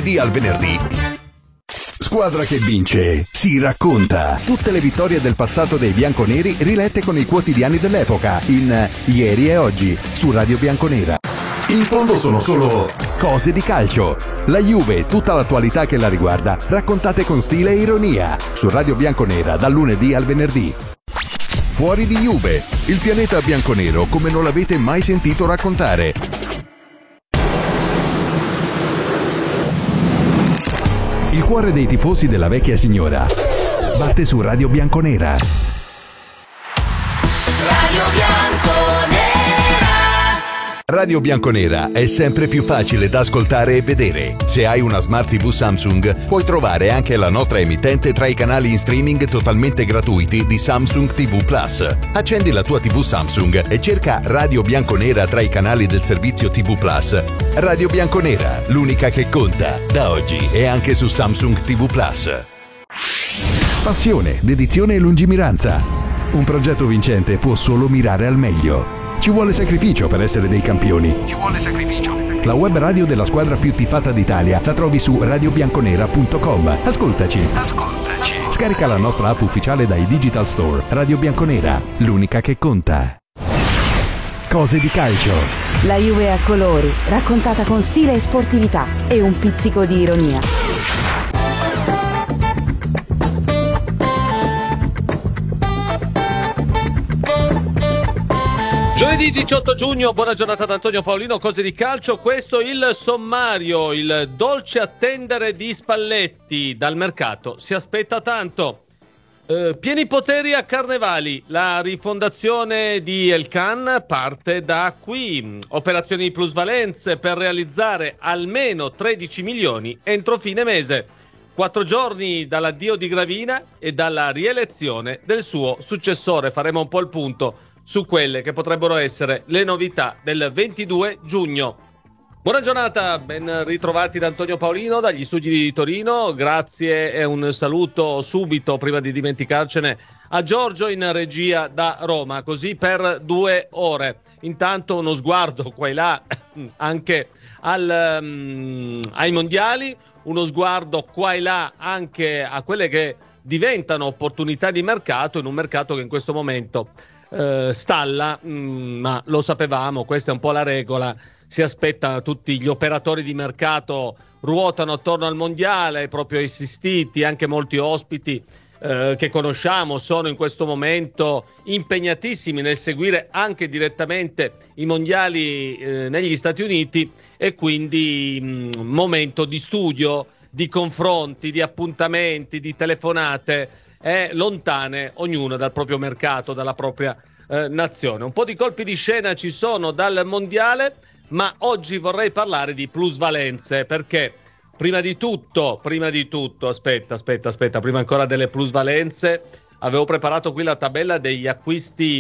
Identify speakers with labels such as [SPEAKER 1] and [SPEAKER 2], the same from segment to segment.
[SPEAKER 1] lunedì al venerdì. Squadra che vince si racconta. Tutte le vittorie del passato dei bianconeri rilette con i quotidiani dell'epoca in Ieri e Oggi su Radio Bianconera. In fondo sono solo cose di calcio. La Juve e tutta l'attualità che la riguarda, raccontate con stile e ironia su Radio Bianconera dal lunedì al venerdì. Fuori di Juve, il pianeta bianconero come non l'avete mai sentito raccontare. Il cuore dei tifosi della vecchia signora batte su Radio Bianconera.
[SPEAKER 2] Radio Bianconera.
[SPEAKER 1] Radio Bianconera è sempre più facile da ascoltare e vedere. Se hai una Smart TV Samsung, puoi trovare anche la nostra emittente tra i canali in streaming totalmente gratuiti di Samsung TV Plus. Accendi la tua TV Samsung e cerca Radio Bianconera tra i canali del servizio TV Plus. Radio Bianconera, l'unica che conta, da oggi e anche su Samsung TV Plus.
[SPEAKER 3] Passione, dedizione e lungimiranza. Un progetto vincente può solo mirare al meglio. Ci vuole sacrificio per essere dei campioni. Ci vuole sacrificio. La web radio della squadra più tifata d'Italia la trovi su radiobianconera.com. Ascoltaci. Scarica la nostra app ufficiale dai digital store. Radio Bianconera, l'unica che conta. Cose di calcio.
[SPEAKER 4] La Juve a colori, raccontata con stile e sportività e un pizzico di ironia.
[SPEAKER 5] Giovedì 18 giugno, buona giornata da Antonio Paolino, cose di calcio. Questo il sommario, il dolce attendere di Spalletti. Dal mercato si aspetta tanto. Pieni poteri a Carnevali, la rifondazione di El Khan parte da qui. Operazioni di plusvalenze per realizzare almeno 13 milioni entro fine mese. 4 giorni dall'addio di Gravina e dalla rielezione del suo successore. Faremo un po' il punto su quelle che potrebbero essere le novità del 22 giugno. Buona giornata, ben ritrovati da Antonio Paolino dagli studi di Torino. Grazie e un saluto subito, prima di dimenticarcene, a Giorgio in regia da Roma, così per 2 ore. Intanto uno sguardo qua e là anche ai mondiali, uno sguardo qua e là anche a quelle che diventano opportunità di mercato, in un mercato che in questo momento stalla, ma lo sapevamo, questa è un po' la regola. Si aspetta, tutti gli operatori di mercato ruotano attorno al mondiale, proprio assistiti, anche molti ospiti che conosciamo sono in questo momento impegnatissimi nel seguire anche direttamente i mondiali negli Stati Uniti, e quindi momento di studio, di confronti, di appuntamenti, di telefonate lontane, ognuno dal proprio mercato, dalla propria nazione. Un po' di colpi di scena ci sono dal mondiale, ma oggi vorrei parlare di plusvalenze, perché prima di tutto, aspetta, prima ancora delle plusvalenze, avevo preparato qui la tabella degli acquisti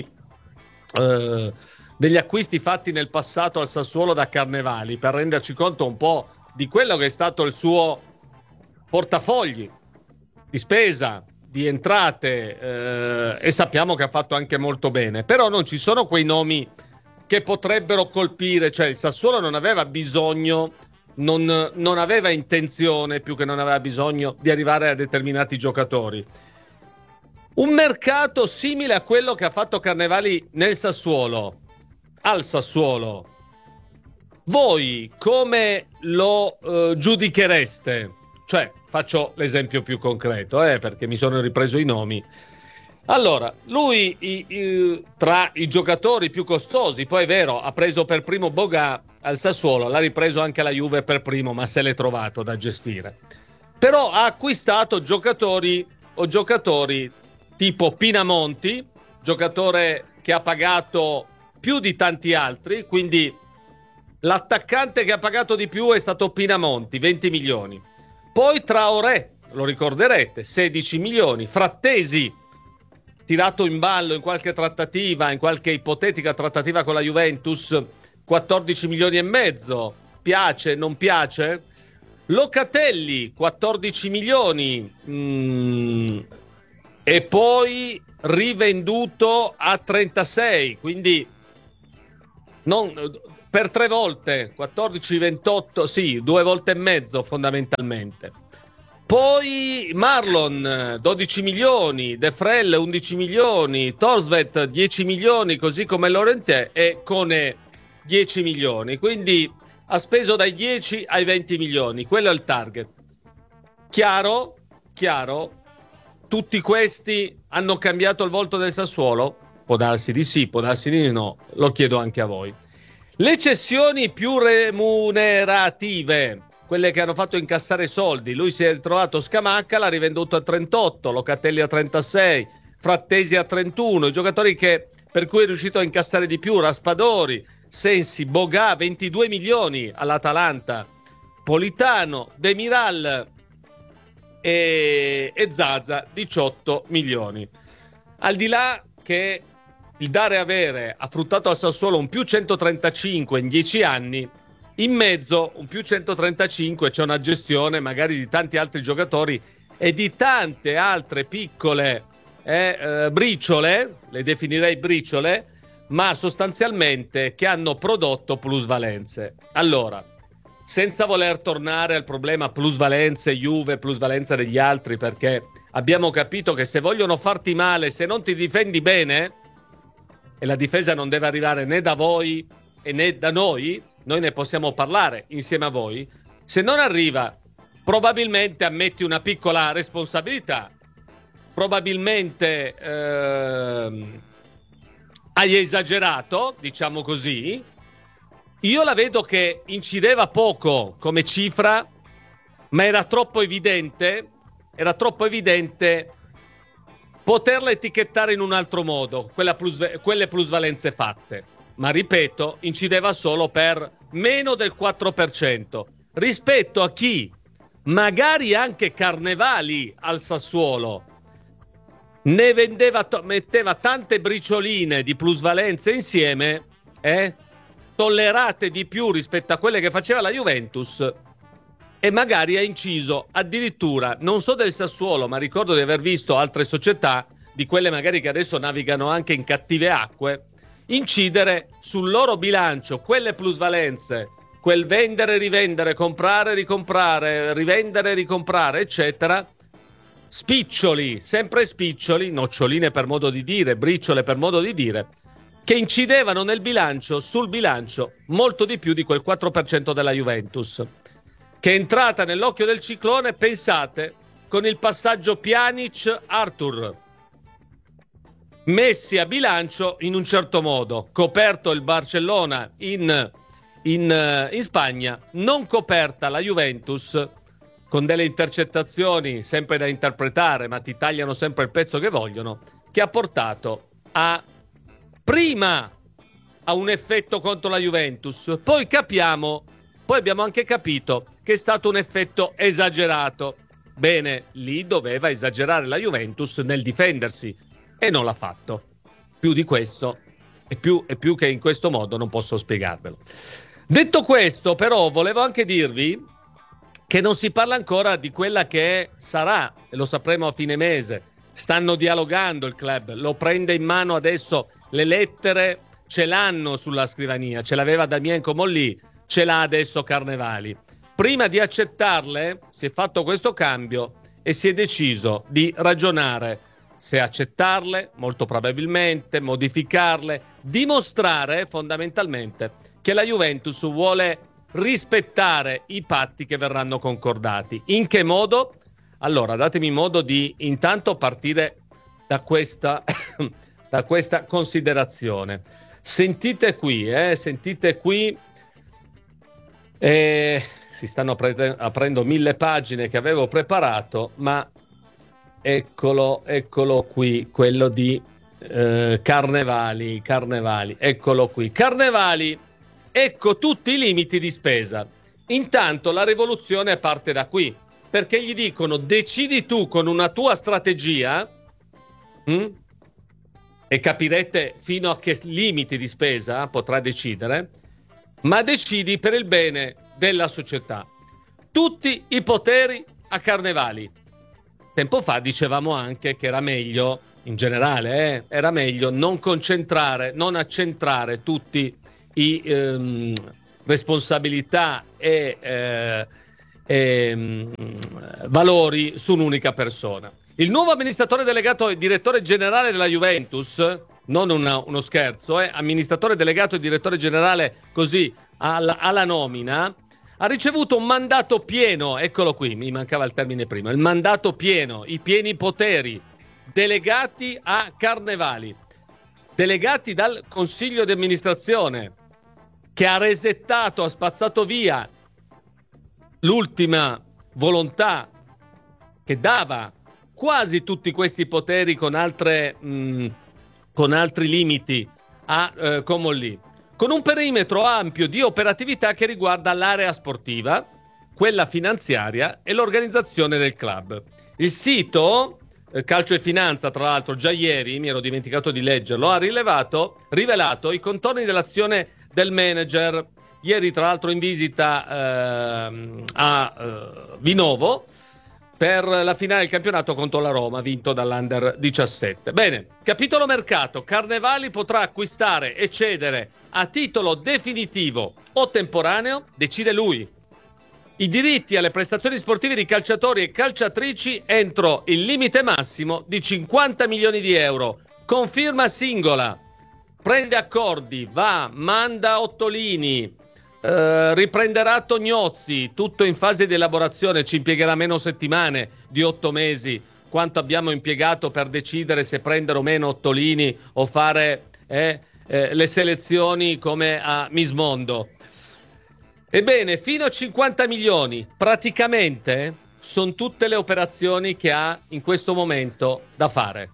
[SPEAKER 5] fatti nel passato al Sassuolo da Carnevali, per renderci conto un po' di quello che è stato il suo portafogli di spesa, di entrate, e sappiamo che ha fatto anche molto bene, però non ci sono quei nomi che potrebbero colpire, cioè il Sassuolo non aveva bisogno, non aveva intenzione, più che non aveva bisogno di arrivare a determinati giocatori. Un mercato simile a quello che ha fatto Carnevali nel Sassuolo, al Sassuolo, voi come lo giudichereste? Cioè, faccio l'esempio più concreto, perché mi sono ripreso i nomi. Allora, lui tra i giocatori più costosi, poi è vero, ha preso per primo Boga al Sassuolo, l'ha ripreso anche la Juve per primo, ma se l'è trovato da gestire. Però ha acquistato giocatori tipo Pinamonti, giocatore che ha pagato più di tanti altri, quindi l'attaccante che ha pagato di più è stato Pinamonti, 20 milioni. Poi Traoré, lo ricorderete, 16 milioni. Frattesi, tirato in ballo in qualche trattativa, in qualche ipotetica trattativa con la Juventus, 14 milioni e mezzo. Piace, non piace? Locatelli, 14 milioni. E poi rivenduto a 36, quindi per 3 volte, 14, 28, sì, 2 volte e mezzo fondamentalmente. Poi Marlon 12 milioni, De Frel 11 milioni, Torsvet 10 milioni, così come Lorente, e Kone 10 milioni. Quindi ha speso dai 10 ai 20 milioni, quello è il target. Chiaro, tutti questi hanno cambiato il volto del Sassuolo? Può darsi di sì, può darsi di no, lo chiedo anche a voi. Le cessioni più remunerative, quelle che hanno fatto incassare soldi, lui si è ritrovato Scamacca, l'ha rivenduto a 38, Locatelli a 36, Frattesi a 31, i giocatori per cui è riuscito a incassare di più, Raspadori, Sensi, Boga 22 milioni all'Atalanta, Politano, Demiral e Zaza 18 milioni. Al di là che il dare e avere ha fruttato al Sassuolo un più 135 in 10 anni, in mezzo un più 135 c'è una gestione magari di tanti altri giocatori e di tante altre piccole briciole, le definirei briciole, ma sostanzialmente che hanno prodotto plusvalenze. Allora, senza voler tornare al problema plusvalenze Juve, plusvalenza degli altri, perché abbiamo capito che se vogliono farti male, se non ti difendi bene, e la difesa non deve arrivare né da voi e né da noi ne possiamo parlare insieme a voi, se non arriva probabilmente ammetti una piccola responsabilità, probabilmente hai esagerato, diciamo così. Io la vedo che incideva poco come cifra, ma era troppo evidente poterla etichettare in un altro modo, quelle plusvalenze fatte. Ma ripeto, incideva solo per meno del 4%, rispetto a chi, magari anche Carnevali al Sassuolo, ne metteva tante bricioline di plusvalenze insieme, tollerate di più rispetto a quelle che faceva la Juventus, e magari ha inciso addirittura, non so del Sassuolo, ma ricordo di aver visto altre società, di quelle magari che adesso navigano anche in cattive acque, incidere sul loro bilancio quelle plusvalenze, quel vendere, rivendere, comprare, ricomprare, rivendere, ricomprare, eccetera, spiccioli, sempre spiccioli, noccioline per modo di dire, briciole per modo di dire, che incidevano nel bilancio, sul bilancio, molto di più di quel 4% della Juventus, che è entrata nell'occhio del ciclone, pensate, con il passaggio Pjanic-Arthur, messi a bilancio in un certo modo, coperto il Barcellona in Spagna, non coperta la Juventus, con delle intercettazioni sempre da interpretare, ma ti tagliano sempre il pezzo che vogliono, che ha portato prima a un effetto contro la Juventus, poi abbiamo anche capito che è stato un effetto esagerato. Bene, lì doveva esagerare la Juventus nel difendersi e non l'ha fatto. Più di questo e più che in questo modo non posso spiegarvelo. Detto questo, però, volevo anche dirvi che non si parla ancora di quella che sarà, e lo sapremo a fine mese. Stanno dialogando il club, lo prende in mano adesso, le lettere ce l'hanno sulla scrivania, ce l'aveva Damien Comolli, ce l'ha adesso Carnevali. Prima di accettarle si è fatto questo cambio e si è deciso di ragionare se accettarle, molto probabilmente, modificarle, dimostrare fondamentalmente che la Juventus vuole rispettare i patti che verranno concordati. In che modo? Allora, datemi modo di intanto partire da questa considerazione. Sentite qui, si stanno aprendo 1000 pagine che avevo preparato, ma eccolo qui, quello di Carnevali, eccolo qui. Carnevali, ecco tutti i limiti di spesa. Intanto la rivoluzione parte da qui, perché gli dicono decidi tu con una tua strategia, e capirete fino a che limiti di spesa potrà decidere, ma decidi per il bene della società. Tutti i poteri a Carnevali. Tempo fa dicevamo anche che era meglio, in generale, era meglio non accentrare tutti responsabilità e valori su un'unica persona. Il nuovo amministratore delegato e direttore generale della Juventus, non uno scherzo, amministratore delegato e direttore generale così alla nomina, ha ricevuto un mandato pieno, eccolo qui, mi mancava il termine prima, il mandato pieno, i pieni poteri, delegati a Carnevali, delegati dal consiglio di amministrazione, che ha resettato, ha spazzato via l'ultima volontà che dava quasi tutti questi poteri con altri limiti a Comolli, con un perimetro ampio di operatività che riguarda l'area sportiva, quella finanziaria e l'organizzazione del club. Il sito Calcio e Finanza, tra l'altro, già ieri, mi ero dimenticato di leggerlo, ha rivelato i contorni dell'azione del manager. Ieri, tra l'altro, in visita a Vinovo per la finale del campionato contro la Roma, vinto dall'Under 17. Bene, capitolo mercato. Carnevali potrà acquistare e cedere a titolo definitivo o temporaneo, decide lui, i diritti alle prestazioni sportive di calciatori e calciatrici entro il limite massimo di 50 milioni di euro, con firma singola. Prende accordi, manda Ottolini, riprenderà Tognozzi, tutto in fase di elaborazione, ci impiegherà meno settimane di 8 mesi, quanto abbiamo impiegato per decidere se prendere o meno Ottolini o fare le selezioni come a Miss Mondo. Ebbene, fino a 50 milioni, praticamente sono tutte le operazioni che ha in questo momento da fare.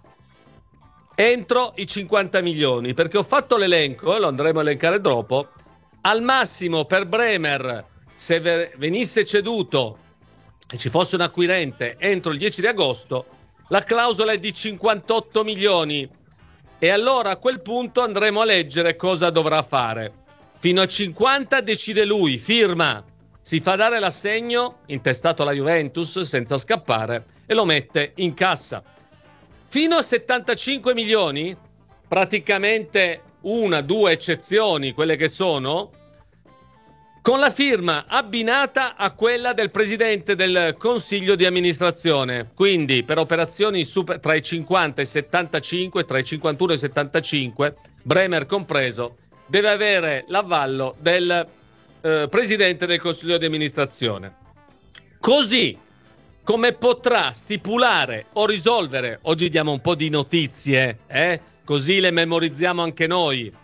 [SPEAKER 5] Entro i 50 milioni, perché ho fatto l'elenco, e lo andremo a elencare dopo. Al massimo per Bremer, se venisse ceduto e ci fosse un acquirente entro il 10 di agosto, la clausola è di 58 milioni. E allora a quel punto andremo a leggere cosa dovrà fare. Fino a 50 decide lui, firma, si fa dare l'assegno, intestato alla Juventus senza scappare, e lo mette in cassa. Fino a 75 milioni, praticamente 1-2 eccezioni, quelle che sono, con la firma abbinata a quella del presidente del consiglio di amministrazione. Quindi per operazioni tra i 50 e i 75, tra i 51 e i 75, Bremer compreso, deve avere l'avallo del presidente del consiglio di amministrazione. Così come potrà stipulare o risolvere, oggi diamo un po' di notizie, così le memorizziamo anche noi,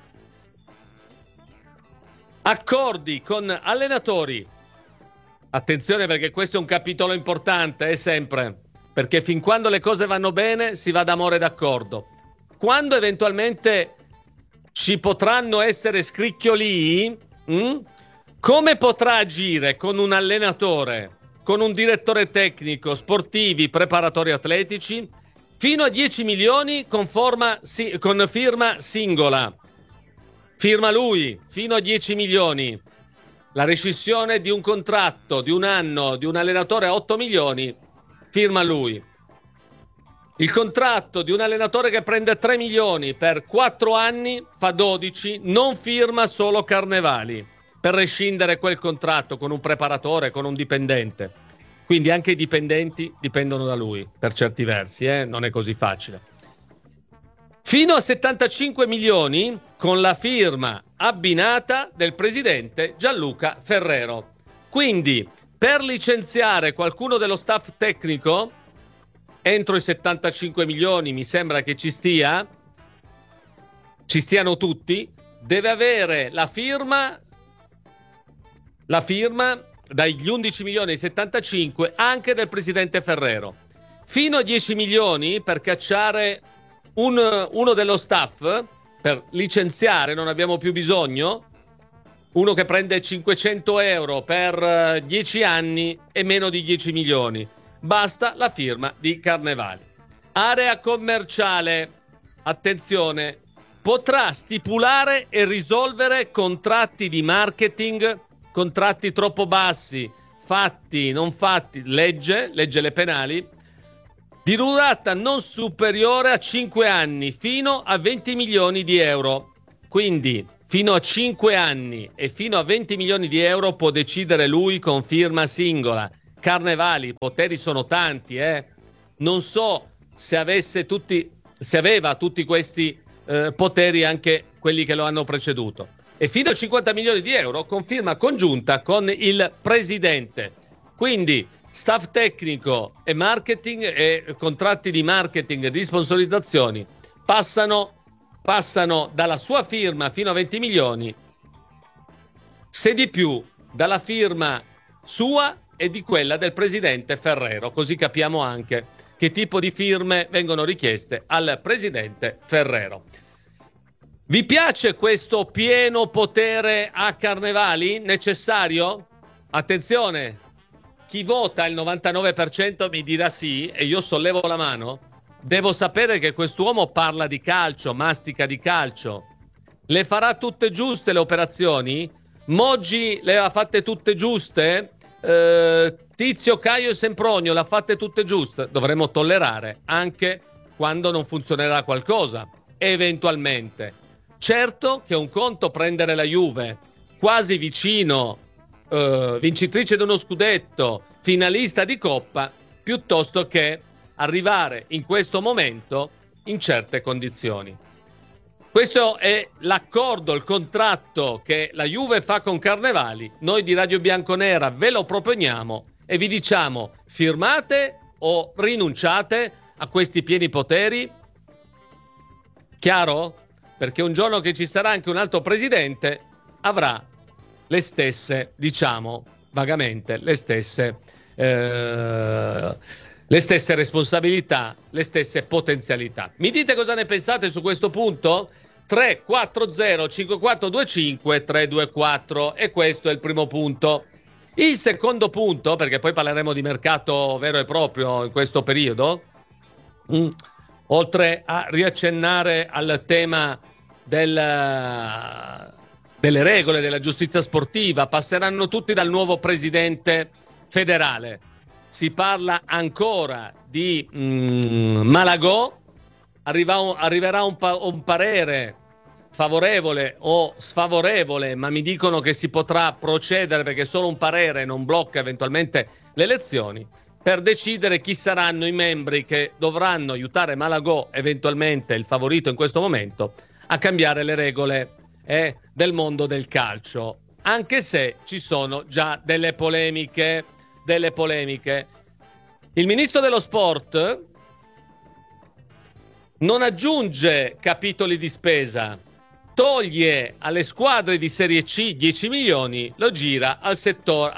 [SPEAKER 5] accordi con allenatori. Attenzione, perché questo è un capitolo importante, sempre, perché fin quando le cose vanno bene si va d'amore d'accordo. Quando eventualmente ci potranno essere scricchiolii, come potrà agire con un allenatore, con un direttore tecnico, sportivi, preparatori atletici, fino a 10 milioni con firma singola. Firma lui, fino a 10 milioni. La rescissione di un contratto di un anno di un allenatore a 8 milioni, firma lui. Il contratto di un allenatore che prende 3 milioni per 4 anni, fa 12, non firma solo Carnevali per rescindere quel contratto con un preparatore, con un dipendente. Quindi anche i dipendenti dipendono da lui, per certi versi, non è così facile. Fino a 75 milioni con la firma abbinata del presidente Gianluca Ferrero. Quindi per licenziare qualcuno dello staff tecnico, entro i 75 milioni mi sembra che ci stiano tutti, deve avere la firma dagli 11 milioni ai 75 anche del presidente Ferrero. Fino a 10 milioni per cacciare uno dello staff, per licenziare, non abbiamo più bisogno, uno che prende 500 euro per 10 anni e meno di 10 milioni. Basta la firma di Carnevali. Area commerciale, attenzione, potrà stipulare e risolvere contratti di marketing, contratti troppo bassi, fatti, non fatti, legge le penali, di durata non superiore a 5 anni, fino a 20 milioni di euro. Quindi fino a 5 anni e fino a 20 milioni di euro può decidere lui con firma singola. Carnevali, i poteri sono tanti, non so se aveva tutti questi poteri anche quelli che lo hanno preceduto. E fino a 50 milioni di euro con firma congiunta con il presidente. Quindi staff tecnico e marketing e contratti di marketing e di sponsorizzazioni passano dalla sua firma fino a 20 milioni, se di più dalla firma sua e di quella del presidente Ferrero, così capiamo anche che tipo di firme vengono richieste al presidente Ferrero. Vi piace questo pieno potere a Carnevali? Necessario? Attenzione, chi vota il 99% mi dirà sì e io sollevo la mano. Devo sapere che quest'uomo parla di calcio, mastica di calcio. Le farà tutte giuste le operazioni? Moggi le ha fatte tutte giuste? Tizio, Caio e Sempronio le ha fatte tutte giuste? Dovremmo tollerare anche quando non funzionerà qualcosa, eventualmente. Certo che è un conto prendere la Juve quasi vicino, vincitrice di uno scudetto, finalista di Coppa, piuttosto che arrivare in questo momento in certe condizioni. Questo è l'accordo, il contratto che la Juve fa con Carnevali. Noi di Radio Bianconera ve lo proponiamo e vi diciamo: firmate o rinunciate a questi pieni poteri? Chiaro? Perché un giorno che ci sarà anche un altro presidente avrà le stesse, diciamo vagamente, le stesse responsabilità, le stesse potenzialità. Mi dite cosa ne pensate su questo punto? 340 5425 324 e questo è il primo punto. Il secondo punto, perché poi parleremo di mercato vero e proprio in questo periodo, oltre a riaccennare al tema delle regole della giustizia sportiva, passeranno tutti dal nuovo presidente federale. Si parla ancora di Malagò, arriverà un parere favorevole o sfavorevole, ma mi dicono che si potrà procedere perché solo un parere non blocca eventualmente le elezioni, per decidere chi saranno i membri che dovranno aiutare Malagò, eventualmente il favorito in questo momento, a cambiare le regole del mondo del calcio, anche se ci sono già delle polemiche. Il ministro dello sport non aggiunge capitoli di spesa, toglie alle squadre di Serie C 10 milioni, lo gira al settore,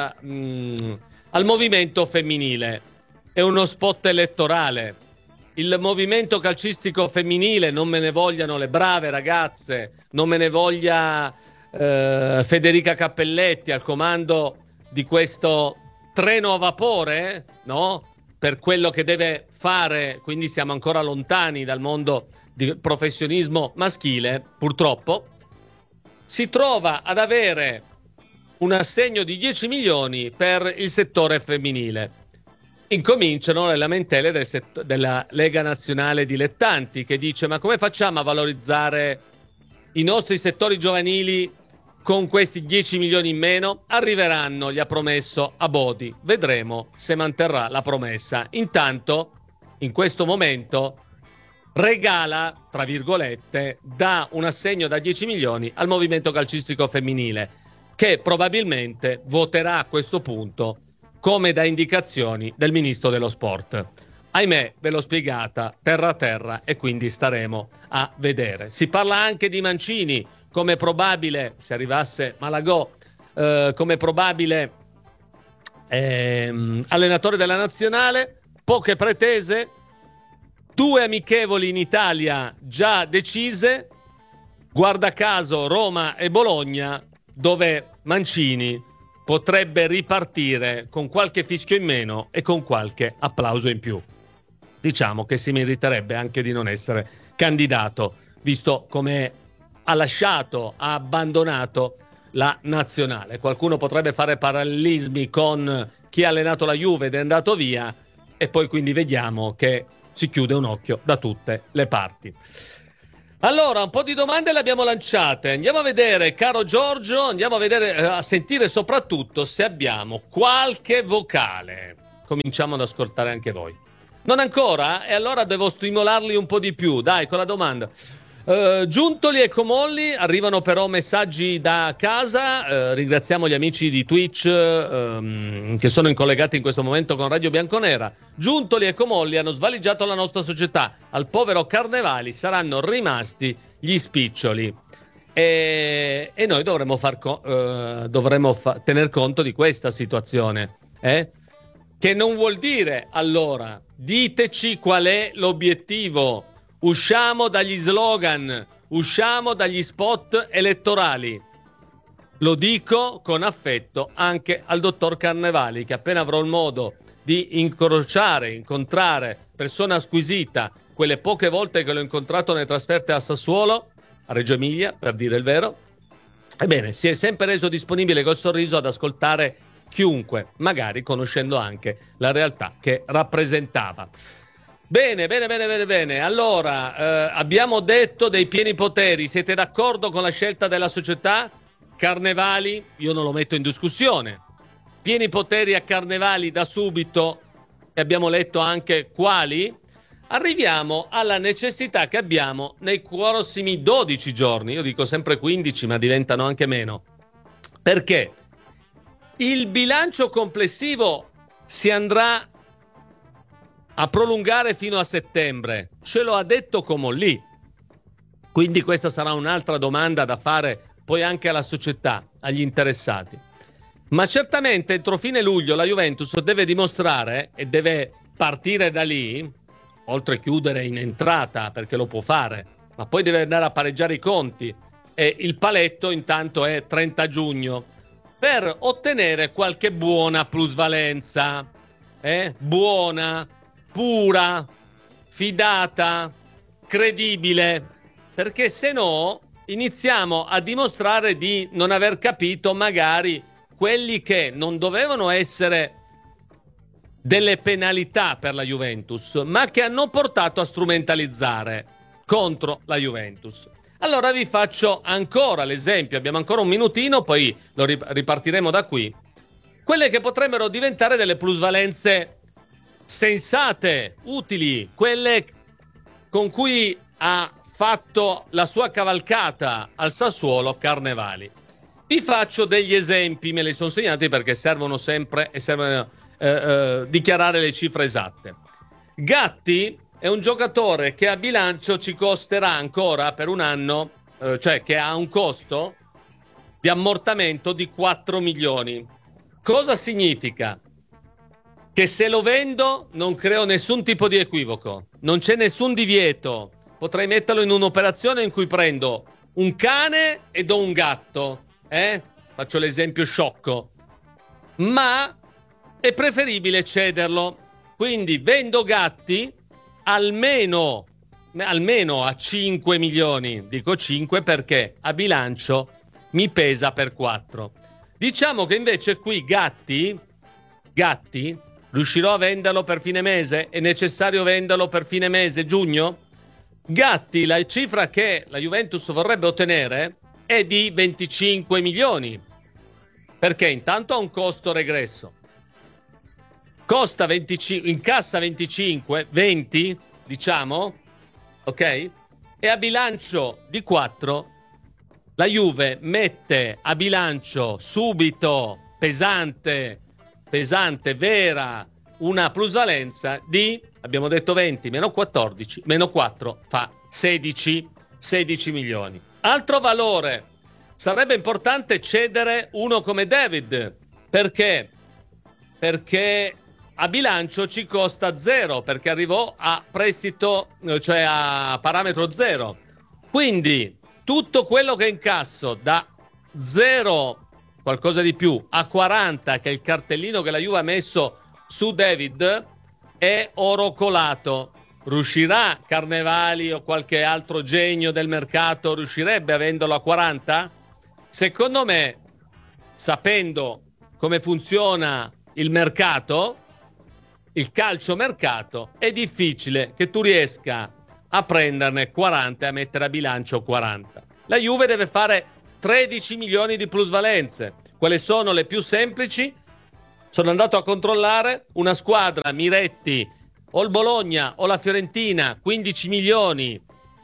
[SPEAKER 5] al movimento femminile. È uno spot elettorale. Il movimento calcistico femminile, non me ne vogliano le brave ragazze, non me ne voglia Federica Cappelletti al comando di questo treno a vapore, no? Per quello che deve fare, quindi siamo ancora lontani dal mondo di professionismo maschile, purtroppo, si trova ad avere un assegno di 10 milioni per il settore femminile. Incominciano le lamentele della Lega Nazionale Dilettanti, che dice: ma come facciamo a valorizzare i nostri settori giovanili con questi 10 milioni in meno? Arriveranno, gli ha promesso Abodi, vedremo se manterrà la promessa. Intanto, in questo momento, regala, tra virgolette, dà un assegno da 10 milioni al movimento calcistico femminile, che probabilmente voterà a questo punto come da indicazioni del ministro dello sport. Ahimè, ve l'ho spiegata terra a terra e quindi staremo a vedere. Si parla anche di Mancini come probabile, se arrivasse Malagò, come probabile allenatore della nazionale. Poche pretese, 2 amichevoli in Italia già decise, guarda caso Roma e Bologna, dove Mancini potrebbe ripartire con qualche fischio in meno e con qualche applauso in più. Diciamo che si meriterebbe anche di non essere candidato, visto come ha abbandonato la nazionale. Qualcuno potrebbe fare parallelismi con chi ha allenato la Juve ed è andato via, e poi quindi vediamo che si chiude un occhio da tutte le parti. Allora, un po' di domande le abbiamo lanciate. Andiamo a vedere, caro Giorgio, andiamo a vedere, a sentire soprattutto se abbiamo qualche vocale. Cominciamo ad ascoltare anche voi. Non ancora? E allora devo stimolarli un po' di più. Dai, con la domanda. Giuntoli e Comolli, arrivano però messaggi da casa. Ringraziamo gli amici di Twitch che sono collegati in questo momento con Radio Bianconera. Giuntoli e Comolli hanno svaligiato la nostra società. Al povero Carnevali saranno rimasti gli spiccioli. E noi dovremmo tener conto di questa situazione. Che non vuol dire, allora, diteci qual è l'obiettivo. Usciamo dagli slogan, usciamo dagli spot elettorali. Lo dico con affetto anche al dottor Carnevali, che appena avrò il modo di incontrare persona squisita, quelle poche volte che l'ho incontrato nelle trasferte a Sassuolo, a Reggio Emilia, per dire il vero, ebbene, si è sempre reso disponibile col sorriso ad ascoltare chiunque, magari conoscendo anche la realtà che rappresentava. Bene. Allora, abbiamo detto dei pieni poteri. Siete d'accordo con la scelta della società? Carnevali, io non lo metto in discussione. Pieni poteri a Carnevali da subito, e abbiamo letto anche quali. Arriviamo alla necessità che abbiamo nei prossimi 12 giorni. Io dico sempre 15, ma diventano anche meno. Perché il bilancio complessivo si andrà a prolungare fino a settembre, ce lo ha detto Comolli, quindi questa sarà un'altra domanda da fare poi anche alla società, agli interessati. Ma certamente entro fine luglio la Juventus deve dimostrare, e deve partire da lì, oltre a chiudere in entrata perché lo può fare, ma poi deve andare a pareggiare i conti, e il paletto intanto è 30 giugno, per ottenere qualche buona plusvalenza, buona, pura, fidata, credibile, perché se no iniziamo a dimostrare di non aver capito magari quelli che non dovevano essere delle penalità per la Juventus, ma che hanno portato a strumentalizzare contro la Juventus. Allora vi faccio ancora l'esempio, abbiamo ancora un minutino, poi lo ripartiremo da qui. Quelle che potrebbero diventare delle plusvalenze sensate, utili, quelle con cui ha fatto la sua cavalcata al Sassuolo Carnevali. Vi faccio degli esempi, me li sono segnati perché servono sempre e servono dichiarare le cifre esatte. Gatti è un giocatore che a bilancio ci costerà ancora per un anno, cioè che ha un costo di ammortamento di 4 milioni. Cosa significa? Che se lo vendo non creo nessun tipo di equivoco, non c'è nessun divieto, potrei metterlo in un'operazione in cui prendo un cane e do un gatto, faccio l'esempio sciocco, ma è preferibile cederlo, quindi vendo Gatti almeno a 5 milioni, dico 5 perché a bilancio mi pesa per 4. Diciamo che invece qui Gatti riuscirò a venderlo per fine mese? È necessario venderlo per fine mese, giugno? Gatti, la cifra che la Juventus vorrebbe ottenere è di 25 milioni, perché intanto ha un costo regresso. Costa 25, incassa 25, 20, diciamo, ok? E a bilancio di 4 la Juve mette a bilancio subito pesante, vera, una plusvalenza di, abbiamo detto 20 meno 14 meno 4 fa 16 milioni. Altro valore, sarebbe importante cedere uno come David, perché a bilancio ci costa 0, perché arrivò a prestito, cioè a parametro 0. Quindi tutto quello che incasso da 0, qualcosa di più, a 40, che è il cartellino che la Juve ha messo su David, è oro colato. Riuscirà Carnevali o qualche altro genio del mercato, riuscirebbe a venderlo a 40? Secondo me, sapendo come funziona il mercato, il calciomercato, è difficile che tu riesca a prenderne 40 e a mettere a bilancio 40. La Juve deve fare 13 milioni di plusvalenze. Quali sono le più semplici? Sono andato a controllare: una squadra, Miretti, o il Bologna o la Fiorentina, 15 milioni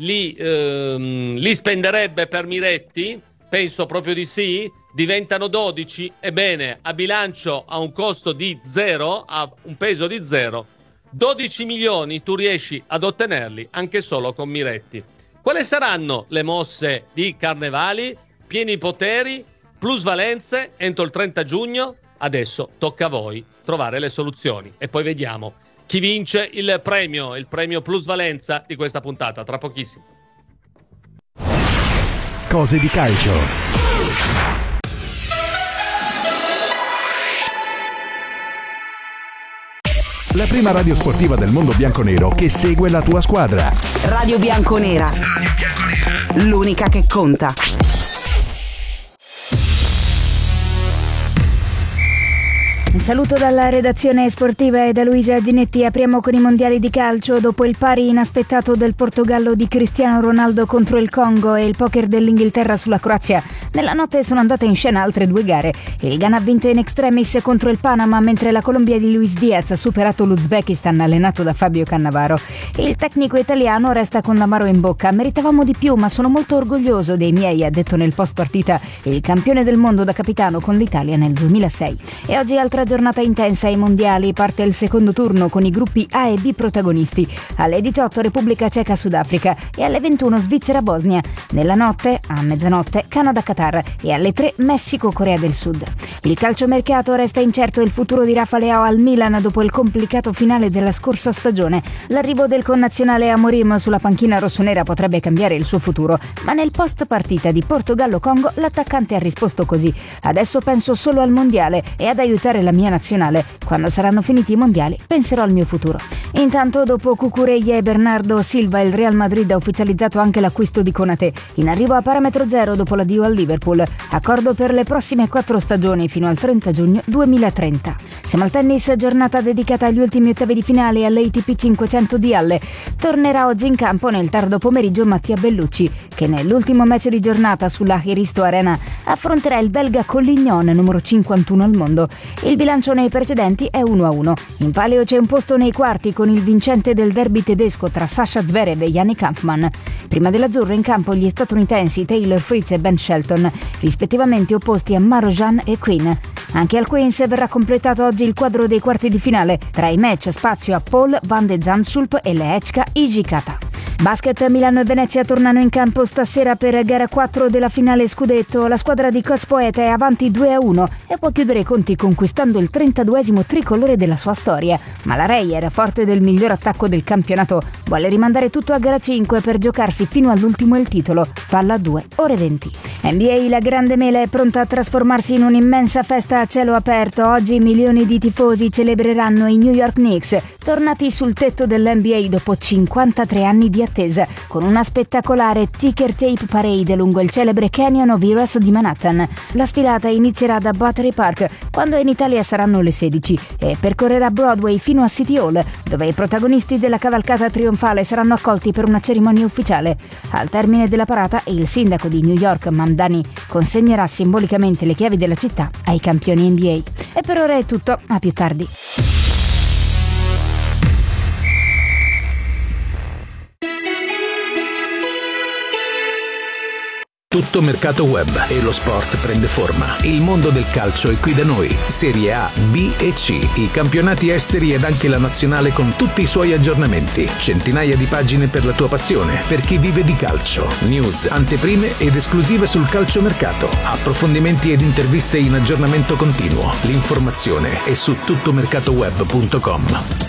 [SPEAKER 5] li spenderebbe per Miretti? Penso proprio di sì. Diventano 12, ebbene, a bilancio a un costo di 0, a un peso di 0, 12 milioni tu riesci ad ottenerli anche solo con Miretti. Quali saranno le mosse di Carnevali? Pieni poteri, plusvalenze entro il 30 giugno? Adesso tocca a voi trovare le soluzioni e poi vediamo chi vince il premio plusvalenza di questa puntata tra pochissimo.
[SPEAKER 3] Cose di calcio. La prima radio sportiva del mondo bianconero che segue la tua squadra.
[SPEAKER 4] Radio Bianconera. L'unica che conta.
[SPEAKER 6] Un saluto dalla redazione sportiva e da Luisa Ginetti. Apriamo con i mondiali di calcio. Dopo il pari inaspettato del Portogallo di Cristiano Ronaldo contro il Congo e il poker dell'Inghilterra sulla Croazia, nella notte sono andate in scena altre due gare. Il Ghana ha vinto in extremis contro il Panama, mentre la Colombia di Luis Diaz ha superato l'Uzbekistan allenato da Fabio Cannavaro. Il tecnico italiano resta con l'amaro in bocca. Meritavamo di più, ma sono molto orgoglioso dei miei, ha detto nel post partita il campione del mondo da capitano con l'Italia nel 2006. E oggi altra giornata intensa ai mondiali. Parte il secondo turno con i gruppi A e B protagonisti. Alle 18 Repubblica Ceca Sudafrica e alle 21 Svizzera Bosnia. Nella notte, a mezzanotte, Canada Qatar e alle 3 Messico Corea del Sud. Il calciomercato resta incerto il futuro di Rafa Leao al Milan dopo il complicato finale della scorsa stagione. L'arrivo del connazionale Amorim sulla panchina rossonera potrebbe cambiare il suo futuro, ma nel post partita di Portogallo-Congo l'attaccante ha risposto così: adesso penso solo al mondiale e ad aiutare la mia nazionale. Quando saranno finiti i mondiali penserò al mio futuro. Intanto, dopo Cucurella e Bernardo Silva, il Real Madrid ha ufficializzato anche l'acquisto di Konaté, in arrivo a parametro zero dopo l'addio al Liverpool. Accordo per le prossime 4 stagioni fino al 30 giugno 2030. Siamo al tennis, giornata dedicata agli ultimi ottavi di finale all'ATP 500 di Halle. Tornerà oggi in campo nel tardo pomeriggio Mattia Bellucci, che nell'ultimo match di giornata sulla Heristo Arena affronterà il belga Collignon, numero 51 al mondo. Il bilancio nei precedenti è 1-1. In palio c'è un posto nei quarti con il vincente del derby tedesco tra Sasha Zverev e Yannick Kampmann. Prima dell'azzurro in campo gli statunitensi Taylor Fritz e Ben Shelton, rispettivamente opposti a Marojan e Quinn. Anche al Queens verrà completato oggi il quadro dei quarti di finale. Tra i match spazio a Paul van de Zandschulp e Lehečka Ijikata. Basket, Milano e Venezia tornano in campo stasera per gara 4 della finale scudetto. La squadra di coach Poeta è avanti 2-1 e può chiudere i conti conquistando il 32esimo tricolore della sua storia. Ma la Reyer, forte del miglior attacco del campionato, vuole rimandare tutto a gara 5 per giocarsi fino all'ultimo il titolo. Palla 2, ore 20. NBA, la grande mela è pronta a trasformarsi in un'immensa festa a cielo aperto. Oggi milioni di tifosi celebreranno i New York Knicks, tornati sul tetto dell'NBA dopo 53 anni di attesa, con una spettacolare ticker tape parade lungo il celebre Canyon of Heroes di Manhattan. La sfilata inizierà da Battery Park, quando in Italia saranno le 16, e percorrerà Broadway fino a City Hall, dove i protagonisti della cavalcata trionfale saranno accolti per una cerimonia ufficiale. Al termine della parata, il sindaco di New York, Mamdani, consegnerà simbolicamente le chiavi della città ai campioni NBA. E per ora è tutto, a più tardi.
[SPEAKER 7] Tutto mercato web e lo sport prende forma. Il mondo del calcio è qui da noi. Serie A, B e C, i campionati esteri ed anche la nazionale con tutti i suoi aggiornamenti. Centinaia di pagine per la tua passione, per chi vive di calcio. News, anteprime ed esclusive sul calciomercato. Approfondimenti ed interviste in aggiornamento continuo. L'informazione è su tuttomercatoweb.com.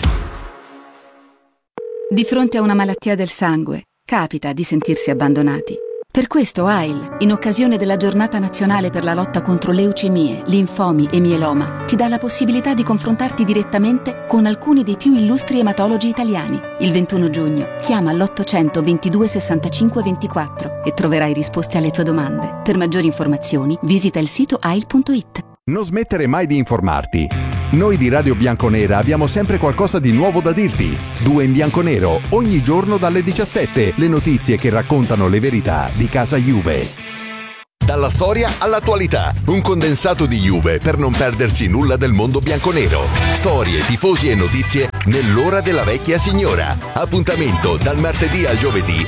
[SPEAKER 8] Di fronte a una malattia del sangue, capita di sentirsi abbandonati. Per questo AIL, in occasione della Giornata Nazionale per la lotta contro leucemie, linfomi e mieloma, ti dà la possibilità di confrontarti direttamente con alcuni dei più illustri ematologi italiani. Il 21 giugno chiama all'800 22 65 24 e troverai risposte alle tue domande. Per maggiori informazioni visita il sito ail.it.
[SPEAKER 1] Non smettere mai di informarti. Noi di Radio Bianconera abbiamo sempre qualcosa di nuovo da dirti. 2 in bianco-nero, ogni giorno dalle 17, le notizie che raccontano le verità di casa Juve. Dalla storia all'attualità, un condensato di Juve per non perdersi nulla del mondo bianconero. Storie, tifosi e notizie nell'ora della vecchia signora. Appuntamento dal martedì al giovedì.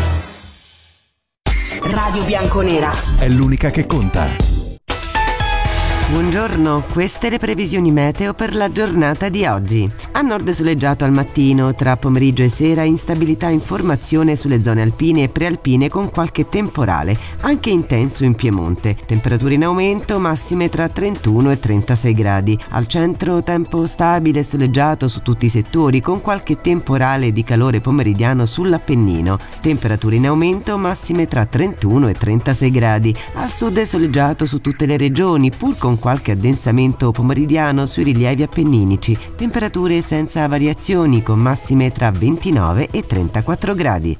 [SPEAKER 4] Radio Bianconera
[SPEAKER 3] È l'unica che conta.
[SPEAKER 9] Buongiorno, queste le previsioni meteo per la giornata di oggi. A nord soleggiato al mattino, tra pomeriggio e sera instabilità in formazione sulle zone alpine e prealpine con qualche temporale, anche intenso in Piemonte. Temperature in aumento, massime tra 31 e 36 gradi. Al centro tempo stabile e soleggiato su tutti i settori con qualche temporale di calore pomeridiano sull'Appennino. Temperature in aumento, massime tra 31 e 36 gradi. Al sud è soleggiato su tutte le regioni, pur con qualche addensamento pomeridiano sui rilievi appenninici, temperature senza variazioni con massime tra 29 e 34 gradi.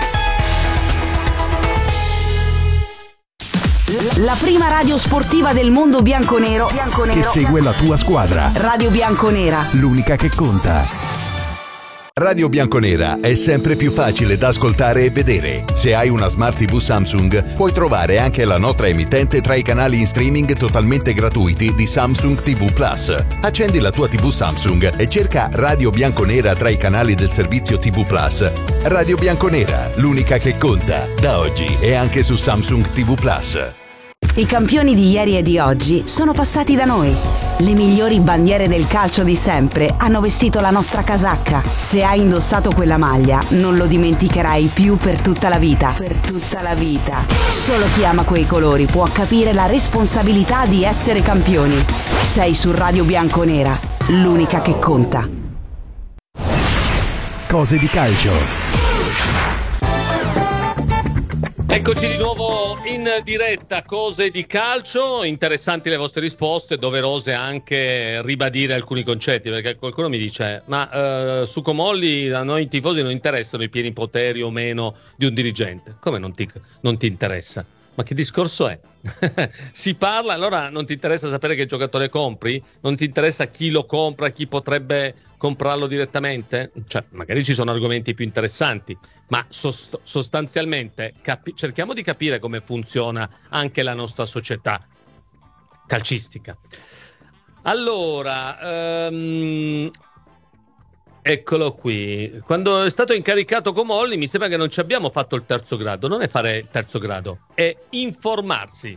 [SPEAKER 4] La prima radio sportiva del mondo bianconero
[SPEAKER 3] Che segue la tua squadra.
[SPEAKER 4] Radio Bianconera.
[SPEAKER 3] L'unica che conta.
[SPEAKER 1] Radio Bianconera è sempre più facile da ascoltare e vedere. Se hai una Smart TV Samsung, puoi trovare anche la nostra emittente tra i canali in streaming totalmente gratuiti di Samsung TV Plus. Accendi la tua TV Samsung e cerca Radio Bianconera tra i canali del servizio TV Plus. Radio Bianconera, l'unica che conta. Da oggi è anche su Samsung TV Plus.
[SPEAKER 4] I campioni di ieri e di oggi sono passati da noi. Le migliori bandiere del calcio di sempre hanno vestito la nostra casacca. Se hai indossato quella maglia, non lo dimenticherai più per tutta la vita. Per tutta la vita. Solo chi ama quei colori può capire la responsabilità di essere campioni. Sei su Radio Bianconera, l'unica che conta.
[SPEAKER 3] Cose di calcio.
[SPEAKER 5] Eccoci di nuovo in diretta, cose di calcio, interessanti le vostre risposte, doverose anche ribadire alcuni concetti, perché qualcuno mi dice ma su Comolli a noi tifosi non interessano i pieni poteri o meno di un dirigente. Come non ti interessa? Ma che discorso è? Si parla, allora non ti interessa sapere che giocatore compri? Non ti interessa chi lo compra, chi potrebbe comprarlo direttamente? Cioè, magari ci sono argomenti più interessanti, ma sostanzialmente cerchiamo di capire come funziona anche la nostra società calcistica. Allora, eccolo qui. Quando è stato incaricato Comolli mi sembra che non ci abbiamo fatto il terzo grado. Non è fare il terzo grado, è informarsi,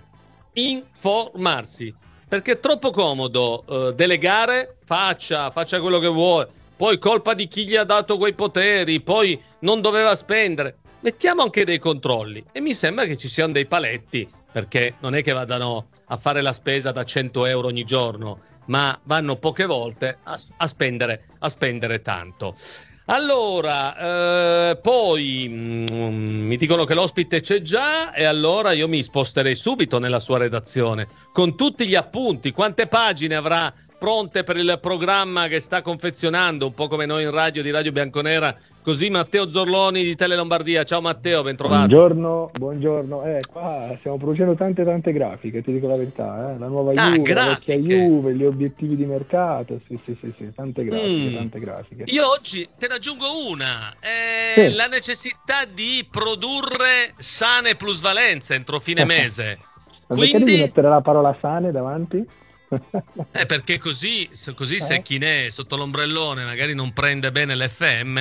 [SPEAKER 5] perché è troppo comodo delegare, faccia quello che vuole, poi colpa di chi gli ha dato quei poteri, poi non doveva spendere. Mettiamo anche dei controlli e mi sembra che ci siano dei paletti, perché non è che vadano a fare la spesa da 100 euro ogni giorno, ma vanno poche volte a spendere tanto. Allora, poi mi dicono che l'ospite c'è già e allora io mi sposterei subito nella sua redazione con tutti gli appunti. Quante pagine avrà pronte per il programma che sta confezionando, un po' come noi in radio di Radio Bianconera, così Matteo Zorloni di Tele Lombardia. Ciao Matteo, ben trovato.
[SPEAKER 10] Buongiorno. Qua stiamo producendo tante grafiche, ti dico la verità, la nuova Juve, la vecchia Juve, gli obiettivi di mercato, sì, tante grafiche.
[SPEAKER 5] Io oggi te ne aggiungo una, la necessità di produrre sane plusvalenze entro fine mese.
[SPEAKER 10] Ma quindi devi mettere la parola sane davanti?
[SPEAKER 5] Perché così se chi ne è sotto l'ombrellone magari non prende bene l'FM,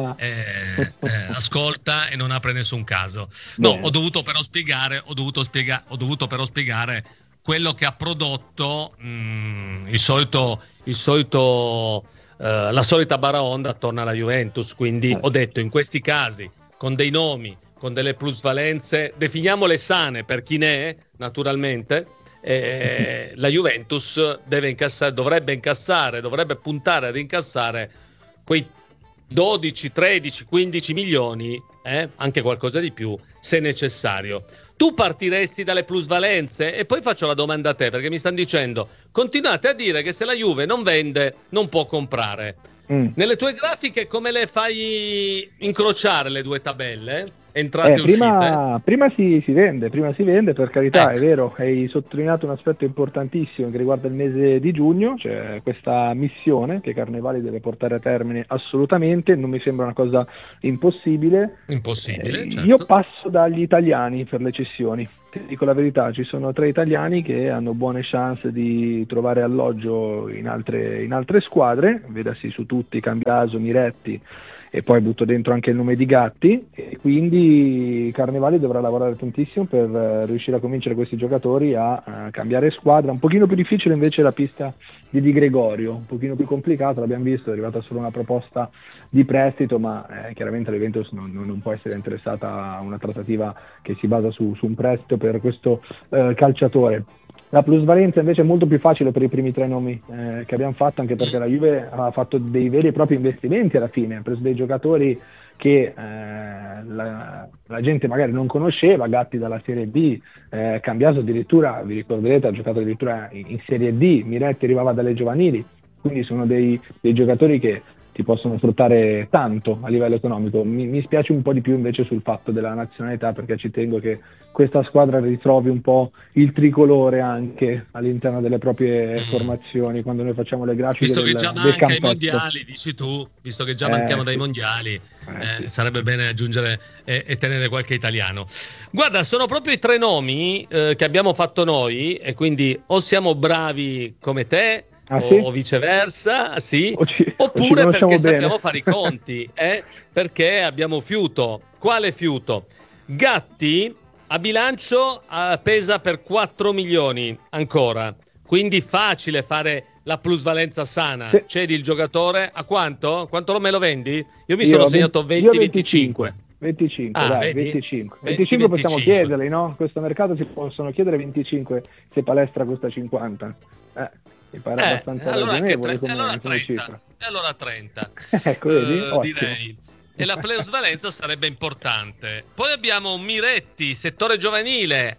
[SPEAKER 5] ascolta e non apre nessun caso. No, ho dovuto però spiegare quello che ha prodotto la solita baraonda attorno alla Juventus. Quindi ho detto, in questi casi con dei nomi, con delle plusvalenze, definiamole sane per chi ne è, naturalmente. La Juventus dovrebbe puntare ad incassare quei 12, 13, 15 milioni, anche qualcosa di più se necessario. Tu partiresti dalle plusvalenze? E poi faccio la domanda a te, perché mi stanno dicendo continuate a dire che se la Juve non vende non può comprare. Nelle tue grafiche come le fai incrociare le due tabelle? entrate e uscite?
[SPEAKER 10] Prima si vende, per carità, ecco. È vero, hai sottolineato un aspetto importantissimo che riguarda il mese di giugno, cioè questa missione che Carnevali deve portare a termine assolutamente, non mi sembra una cosa impossibile.
[SPEAKER 5] Certo.
[SPEAKER 10] Io passo dagli italiani per le cessioni. Ti dico la verità, ci sono 3 italiani che hanno buone chance di trovare alloggio in altre squadre, vedasi su tutti, Cambiaso, Miretti, e poi butto dentro anche il nome di Gatti, e quindi Carnevali dovrà lavorare tantissimo per riuscire a convincere questi giocatori a cambiare squadra. Un pochino più difficile invece la pista di Di Gregorio, un pochino più complicata, l'abbiamo visto, è arrivata solo una proposta di prestito, ma chiaramente la Juventus non può essere interessata a una trattativa che si basa su un prestito per questo calciatore. La plusvalenza invece è molto più facile per i primi 3 nomi che abbiamo fatto, anche perché la Juve ha fatto dei veri e propri investimenti alla fine, ha preso dei giocatori che la gente magari non conosceva, Gatti dalla Serie B, Cambiaso addirittura, vi ricorderete, ha giocato addirittura in Serie D, Miretti arrivava dalle giovanili, quindi sono dei giocatori che ti possono sfruttare tanto a livello economico. Mi spiace un po' di più invece sul fatto della nazionalità, perché ci tengo che questa squadra ritrovi un po' il tricolore anche all'interno delle proprie formazioni quando noi facciamo le grafiche.
[SPEAKER 5] Visto che già manca ai mondiali, dici tu, visto che già manchiamo dai mondiali, sarebbe bene aggiungere e tenere qualche italiano. Guarda, sono proprio i 3 nomi che abbiamo fatto noi, e quindi o siamo bravi come te, o viceversa, sì, oppure perché sappiamo fare i conti, perché abbiamo fiuto. Quale fiuto? Gatti a bilancio pesa per 4 milioni ancora, quindi facile fare la plusvalenza sana. Sì. Cedi il giocatore a quanto? Quanto me lo vendi? Io mi sono segnato 20-25.
[SPEAKER 10] 25,
[SPEAKER 5] ah,
[SPEAKER 10] dai,
[SPEAKER 5] vedi?
[SPEAKER 10] 25. 25 possiamo chiederli, no? In questo mercato si possono chiedere 25 se palestra costa 50. Mi pare abbastanza ragionevole come cifra.
[SPEAKER 5] E allora 30.
[SPEAKER 10] Ecco, vedi?
[SPEAKER 5] Direi. E la plusvalenza sarebbe importante. Poi abbiamo un Miretti, settore giovanile,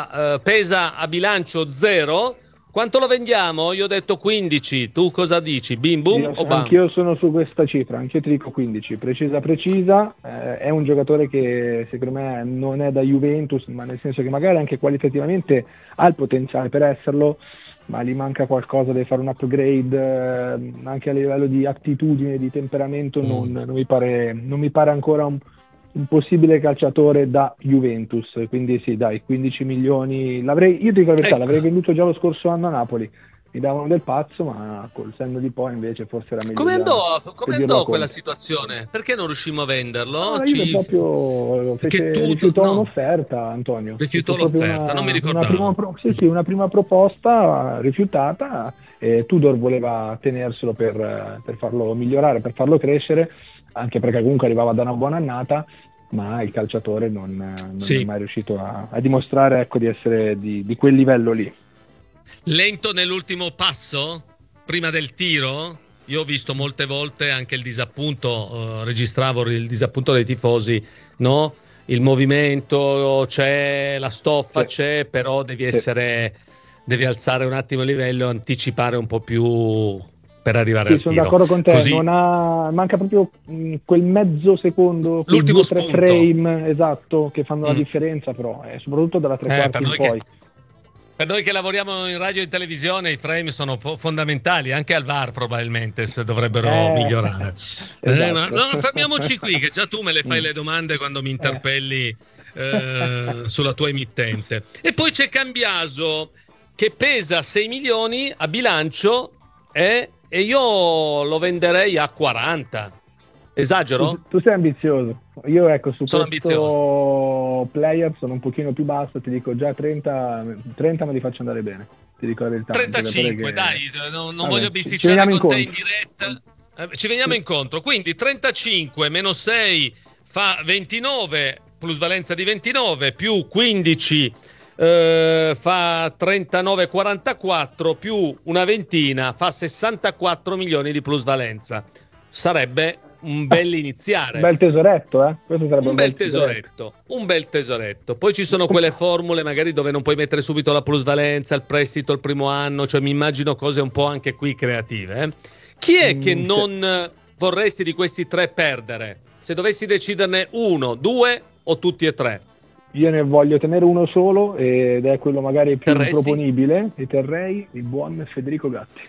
[SPEAKER 5] pesa a bilancio 0. Quanto lo vendiamo? Io ho detto 15. Tu cosa dici? Bim bum o bam?
[SPEAKER 10] Anch'io sono su questa cifra, anch'io ti dico 15. Precisa. È un giocatore che secondo me non è da Juventus, ma nel senso che magari anche qualitativamente ha il potenziale per esserlo, ma gli manca qualcosa, deve fare un upgrade anche a livello di attitudine, di temperamento. Non mi pare ancora un possibile calciatore da Juventus, quindi sì, dai, 15 milioni io ti dico la verità, l'avrei venduto già lo scorso anno a Napoli, mi davano del pazzo, ma col senno di poi invece forse era meglio.
[SPEAKER 5] Come andò quella situazione? Perché non riuscimmo a venderlo?
[SPEAKER 10] Rifiutò un'offerta, Antonio.
[SPEAKER 5] Rifiutò l'offerta, non mi ricordavo.
[SPEAKER 10] Una prima proposta rifiutata, e Tudor voleva tenerselo per farlo migliorare, per farlo crescere, anche perché comunque arrivava da una buona annata, ma il calciatore non è mai riuscito a dimostrare, ecco, di essere di quel livello lì.
[SPEAKER 5] Lento nell'ultimo passo, prima del tiro. Io ho visto molte volte anche il disappunto, registravo il disappunto dei tifosi, no? Il movimento c'è, la stoffa c'è, però devi alzare un attimo il livello, anticipare un po' più per arrivare al tiro.
[SPEAKER 10] Sono d'accordo con te. Così. Manca proprio quel mezzo secondo,
[SPEAKER 5] l'ultimo
[SPEAKER 10] 2-3 frame esatto che fanno la differenza, però soprattutto dalla tre quarti in poi.
[SPEAKER 5] Per noi che lavoriamo in radio e in televisione i frame sono fondamentali, anche al VAR probabilmente se dovrebbero migliorare.
[SPEAKER 10] Esatto.
[SPEAKER 5] No, fermiamoci qui, che già tu me le fai le domande quando mi interpelli sulla tua emittente. E poi c'è Cambiaso che pesa 6 milioni a bilancio e io lo venderei a 40. Esagero?
[SPEAKER 10] Tu sei ambizioso. Io su
[SPEAKER 5] sono
[SPEAKER 10] questo player sono un pochino più basso, ti dico già 30 ma li faccio andare bene. Ti dico la verità.
[SPEAKER 5] 35, dai, non voglio bisticciare con te in diretta. Ci veniamo incontro. Quindi 35 meno 6 fa 29, plusvalenza di 29, più 15 fa 39,44, più una ventina fa 64 milioni di plusvalenza. Sarebbe un bel iniziare.
[SPEAKER 10] Un bel tesoretto, Questo sarebbe
[SPEAKER 5] un bel tesoretto. Poi ci sono quelle formule magari dove non puoi mettere subito la plusvalenza, il prestito il primo anno, cioè mi immagino cose un po' anche qui creative. Chi è che non vorresti di questi 3 perdere? Se dovessi deciderne 1, 2 o tutti e tre?
[SPEAKER 10] Io ne voglio tenere uno solo ed è quello magari più
[SPEAKER 5] Terresti?
[SPEAKER 10] proponibile, e terrei il buon Federico Gatti.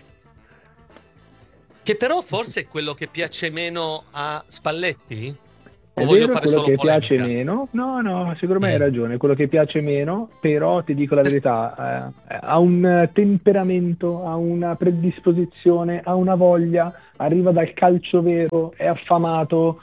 [SPEAKER 5] Che però forse è quello che piace meno a Spalletti? O
[SPEAKER 10] È
[SPEAKER 5] voglio
[SPEAKER 10] vero,
[SPEAKER 5] fare
[SPEAKER 10] quello
[SPEAKER 5] solo
[SPEAKER 10] che
[SPEAKER 5] polemica?
[SPEAKER 10] piace meno, no, secondo me hai ragione, quello che piace meno, però ti dico la verità, ha un temperamento, ha una predisposizione, ha una voglia, arriva dal calcio vero, è affamato,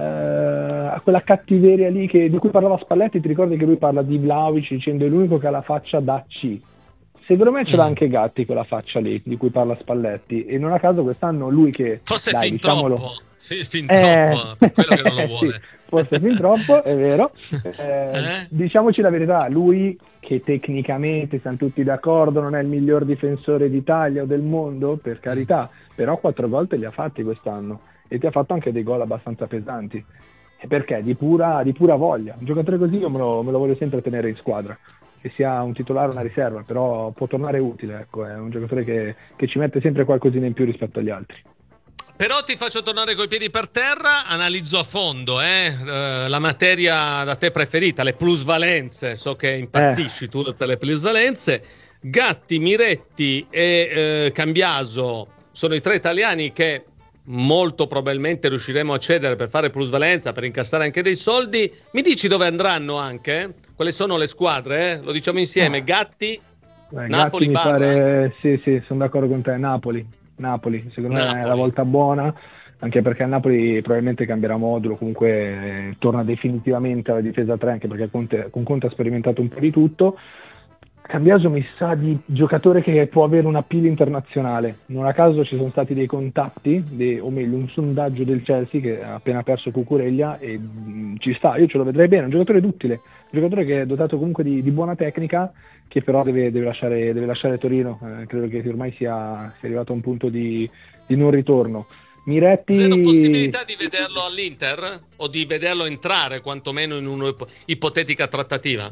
[SPEAKER 10] ha quella cattiveria lì di cui parlava Spalletti. Ti ricordi che lui parla di Vlahovic dicendo è l'unico che ha la faccia da C? Secondo me ce l'ha anche Gatti quella faccia lì di cui parla Spalletti, e non a caso quest'anno lui che...
[SPEAKER 5] Forse
[SPEAKER 10] dai,
[SPEAKER 5] fin
[SPEAKER 10] diciamolo,
[SPEAKER 5] troppo. Fin troppo, per quello che non lo vuole.
[SPEAKER 10] Sì, forse fin troppo, è vero. Diciamoci la verità, lui che tecnicamente siamo tutti d'accordo non è il miglior difensore d'Italia o del mondo, per carità, però 4 gol te li ha fatti quest'anno e ti ha fatto anche dei gol abbastanza pesanti. E perché? Di pura voglia. Un giocatore così io me lo voglio sempre tenere in squadra, che sia un titolare o una riserva, però può tornare utile, ecco, è un giocatore che ci mette sempre qualcosina in più rispetto agli altri.
[SPEAKER 5] Però ti faccio tornare coi piedi per terra, analizzo a fondo la materia da te preferita, le plusvalenze. So che impazzisci tu per le plusvalenze. Gatti, Miretti e Cambiaso sono i 3 italiani che molto probabilmente riusciremo a cedere per fare plusvalenza, per incassare anche dei soldi. Mi dici dove andranno anche? Quali sono le squadre? Lo diciamo insieme. Gatti, Napoli,
[SPEAKER 10] Gatti mi
[SPEAKER 5] Barra.
[SPEAKER 10] pare, sì, sono d'accordo con te. Napoli, secondo me è la volta buona, anche perché il Napoli probabilmente cambierà modulo, comunque torna definitivamente alla difesa 3, anche perché con Conte ha sperimentato un po' di tutto. Cambiaso mi sa di giocatore che può avere un appeal internazionale, non a caso ci sono stati dei contatti, o meglio un sondaggio del Chelsea che ha appena perso Cucurella, e ci sta, io ce lo vedrei bene, un giocatore duttile, un giocatore che è dotato comunque di buona tecnica, che però deve lasciare Torino. Credo che ormai sia arrivato a un punto di non ritorno. Miretti...
[SPEAKER 5] Zero possibilità di vederlo all'Inter o di vederlo entrare quantomeno in un'ipotetica trattativa?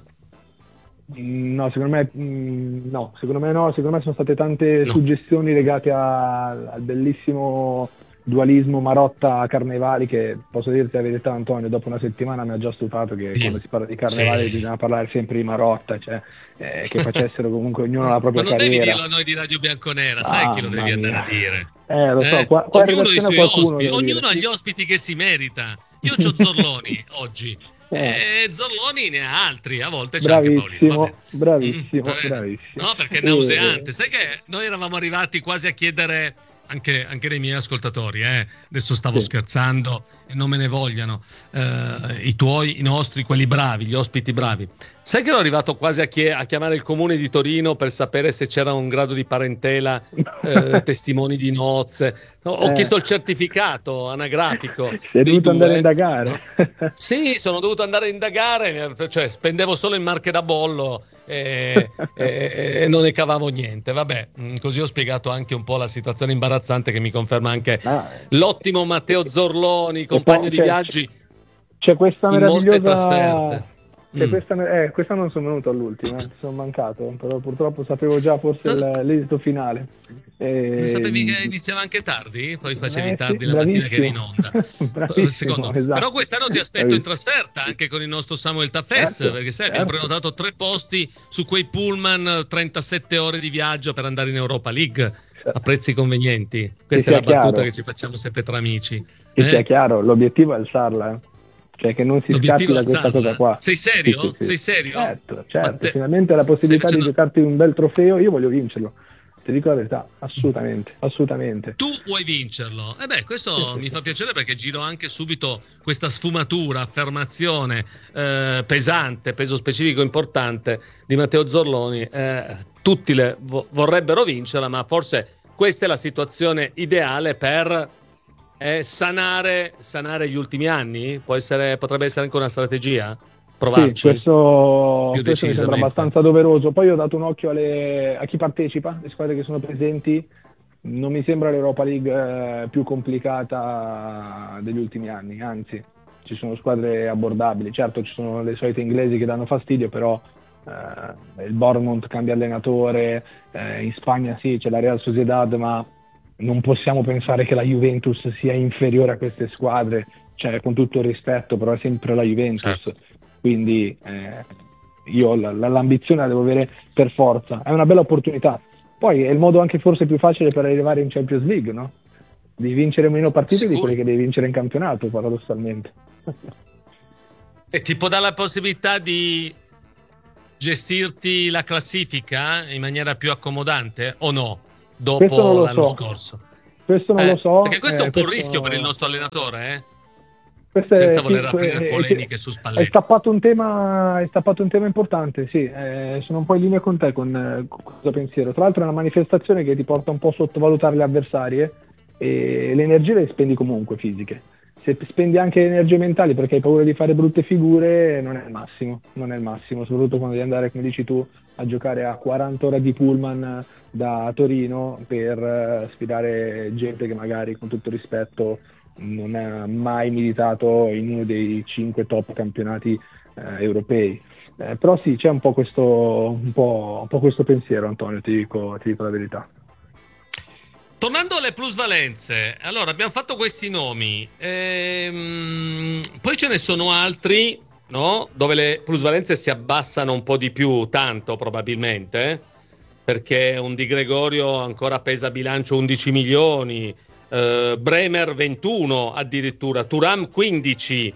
[SPEAKER 10] No, secondo me no, secondo me sono state tante suggestioni legate al bellissimo dualismo Marotta-Carnevali, che posso dirti la verità, Antonio, dopo una settimana mi ha già stufato che quando si parla di Carnevali bisogna parlare sempre di Marotta, cioè che facessero comunque ognuno la propria carriera.
[SPEAKER 5] Ma non devi dirlo a noi di Radio Bianconera, sai chi lo devi andare a dire.
[SPEAKER 10] Lo so, qua
[SPEAKER 5] ognuno i suoi ospiti, ognuno ha gli ospiti che si merita. Io c'ho Zorloni oggi. Zorloni ne ha altri, a volte c'è anche Paolino.
[SPEAKER 10] Bravissimo.
[SPEAKER 5] No, perché è nauseante. Sai che noi eravamo arrivati quasi a chiedere anche dei miei ascoltatori, adesso stavo scherzando e non me ne vogliano, i nostri, quelli bravi, gli ospiti bravi. Sai che ero arrivato quasi a chiamare il comune di Torino per sapere se c'era un grado di parentela, testimoni di nozze. Ho chiesto il certificato anagrafico.
[SPEAKER 10] Sei dovuto andare a indagare.
[SPEAKER 5] Sì, sono dovuto andare a indagare, cioè spendevo solo in marche da bollo e non ne cavavo niente. Vabbè, così ho spiegato anche un po' la situazione imbarazzante che mi conferma anche l'ottimo Matteo Zorloni, compagno di viaggi.
[SPEAKER 10] C'è questa meravigliosa...
[SPEAKER 5] in molte trasferte.
[SPEAKER 10] Questa non sono venuto all'ultima, sono mancato, però purtroppo sapevo già forse l'esito finale.
[SPEAKER 5] Sapevi che iniziava anche tardi? Poi facevi tardi la mattina che eri in onda.
[SPEAKER 10] Esatto.
[SPEAKER 5] Però quest'anno ti aspetto in trasferta anche con il nostro Samuel Taffes, perché sai, abbiamo prenotato 3 posti su quei pullman, 37 ore di viaggio per andare in Europa League a prezzi convenienti. Questa è la battuta che ci facciamo sempre tra amici.
[SPEAKER 10] Che sia chiaro, l'obiettivo è alzarla, cioè che non si scappi da questa cosa qua.
[SPEAKER 5] Sei serio?
[SPEAKER 10] Sì.
[SPEAKER 5] Sei serio?
[SPEAKER 10] Certo, finalmente la possibilità di giocarti un bel trofeo, io voglio vincerlo. Ti dico la verità, assolutamente.
[SPEAKER 5] Tu vuoi vincerlo? Questo mi fa piacere, perché giro anche subito questa sfumatura, affermazione pesante, peso specifico importante di Matteo Zorloni. Tutti vorrebbero vincerla, ma forse questa è la situazione ideale per sanare gli ultimi anni. Potrebbe essere anche una strategia? Provarci.
[SPEAKER 10] Sì, questo mi sembra abbastanza doveroso. Poi ho dato un occhio a chi partecipa, le squadre che sono presenti. Non mi sembra l'Europa League più complicata degli ultimi anni, anzi ci sono squadre abbordabili. Certo, ci sono le solite inglesi che danno fastidio, però il Bournemouth cambia allenatore, in Spagna sì, c'è la Real Sociedad, ma non possiamo pensare che la Juventus sia inferiore a queste squadre, cioè con tutto il rispetto, però è sempre la Juventus.
[SPEAKER 5] Certo.
[SPEAKER 10] quindi io l'ambizione la devo avere per forza, è una bella opportunità. Poi è il modo anche forse più facile per arrivare in Champions League, no? Di vincere meno partite di quelle che devi vincere in campionato, paradossalmente.
[SPEAKER 5] E ti può dare la possibilità di gestirti la classifica in maniera più accomodante o no, dopo l'anno scorso?
[SPEAKER 10] Questo non lo so.
[SPEAKER 5] Perché questo è un po' un rischio per il nostro allenatore, senza voler aprire polemiche su Spalletti.
[SPEAKER 10] È stappato un tema importante, sì, sono un po' in linea con te con questo pensiero. Tra l'altro è una manifestazione che ti porta un po' a sottovalutare le avversarie, e le energie le spendi comunque fisiche. Se spendi anche energie mentali perché hai paura di fare brutte figure, non è il massimo, soprattutto quando devi andare, come dici tu, a giocare a 40 ore di pullman da Torino per sfidare gente che magari, con tutto il rispetto, non ha mai militato in uno dei 5 top campionati europei. Però sì, c'è un po' questo pensiero, Antonio, ti dico la verità.
[SPEAKER 5] Tornando alle plusvalenze, allora abbiamo fatto questi nomi, poi ce ne sono altri, no? Dove le plusvalenze si abbassano un po' di più, tanto probabilmente, perché un Di Gregorio ancora pesa a bilancio 11 milioni, Bremer 21 addirittura, Thuram 15.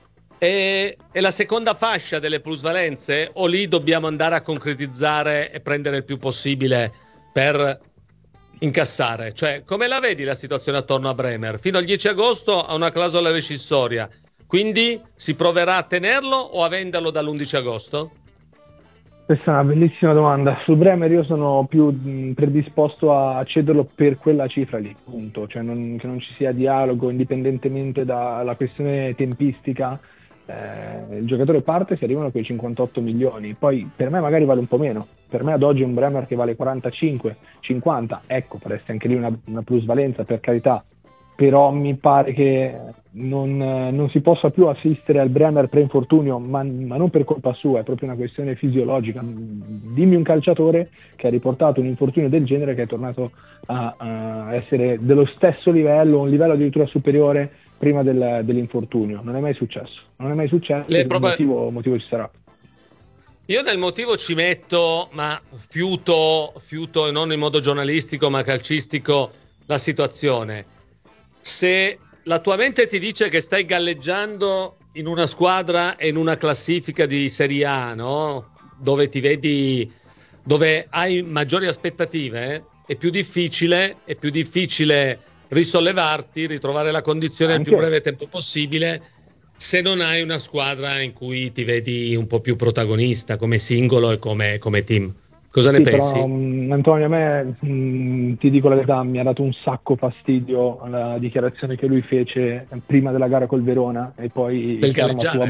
[SPEAKER 5] E la seconda fascia delle plusvalenze, o lì dobbiamo andare a concretizzare e prendere il più possibile per incassare? Cioè, come la vedi la situazione attorno a Bremer? Fino al 10 agosto ha una clausola rescissoria, quindi si proverà a tenerlo o a venderlo dall'11 agosto?
[SPEAKER 10] Questa è una bellissima domanda. Su Bremer io sono più predisposto a cederlo per quella cifra lì, punto. Cioè che non ci sia dialogo indipendentemente dalla questione tempistica. Il giocatore parte, si arrivano a quei 58 milioni, poi per me magari vale un po' meno. Per me ad oggi un Bremer che vale 45, 50, ecco, faresti anche lì una plusvalenza, per carità, però mi pare che non si possa più assistere al Bremer pre-infortunio, ma non per colpa sua, è proprio una questione fisiologica. Dimmi un calciatore che ha riportato un infortunio del genere, che è tornato a essere dello stesso livello, un livello addirittura superiore prima dell'infortunio. Non è mai successo, motivo ci sarà.
[SPEAKER 5] Io nel motivo ci metto, ma fiuto e non in modo giornalistico ma calcistico, la situazione. Se la tua mente ti dice che stai galleggiando in una squadra e in una classifica di Serie A, no? Dove ti vedi, dove hai maggiori aspettative, è più difficile risollevarti, ritrovare la condizione nel più breve tempo possibile, se non hai una squadra in cui ti vedi un po' più protagonista come singolo e come team. Cosa ne pensi?
[SPEAKER 10] Però, Antonio, a me ti dico la verità, mi ha dato un sacco fastidio la dichiarazione che lui fece prima della gara col Verona, e poi fu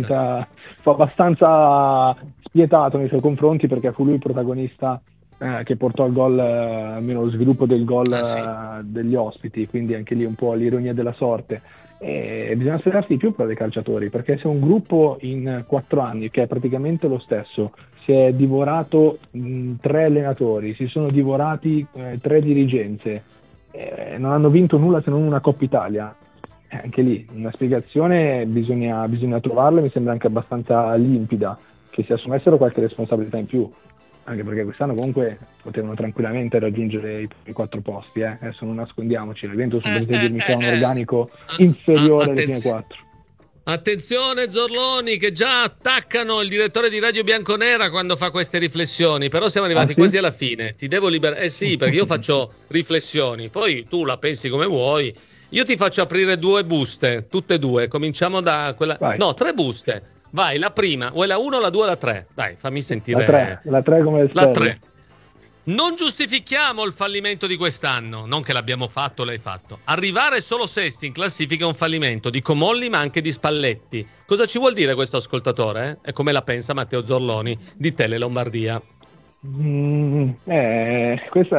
[SPEAKER 10] abbastanza spietato nei suoi confronti, perché fu lui il protagonista che portò al gol, almeno lo sviluppo del gol degli ospiti, quindi anche lì un po' l'ironia della sorte. E bisogna aspettarsi di più per dei calciatori, perché se un gruppo in 4 anni, che è praticamente lo stesso, si è divorato 3 allenatori, si sono divorati 3 dirigenze, non hanno vinto nulla se non una Coppa Italia, anche lì una spiegazione bisogna trovarla. Mi sembra anche abbastanza limpida, che si assumessero qualche responsabilità in più, anche perché quest'anno comunque potevano tranquillamente raggiungere i 4 posti, adesso non nascondiamoci, l'evento potete dirmi che è un organico inferiore alle prime 4.
[SPEAKER 5] Attenzione Zorloni, che già attaccano il direttore di Radio Bianconera quando fa queste riflessioni, però siamo arrivati quasi alla fine, ti devo liberare, sì, perché io faccio riflessioni, poi tu la pensi come vuoi, io ti faccio aprire 2 buste, tutte e 2, cominciamo da quella, vai. No, 3 buste. Vai, la prima, vuoi la 1, la 2 o la 3? Dai, fammi sentire.
[SPEAKER 10] La 3 come le stelle.
[SPEAKER 5] La 3. Non giustifichiamo il fallimento di quest'anno, non che l'abbiamo fatto, l'hai fatto. Arrivare solo sesti in classifica è un fallimento di Comolli ma anche di Spalletti. Cosa ci vuol dire questo ascoltatore? E come la pensa Matteo Zorloni di Tele Lombardia?
[SPEAKER 10] Questa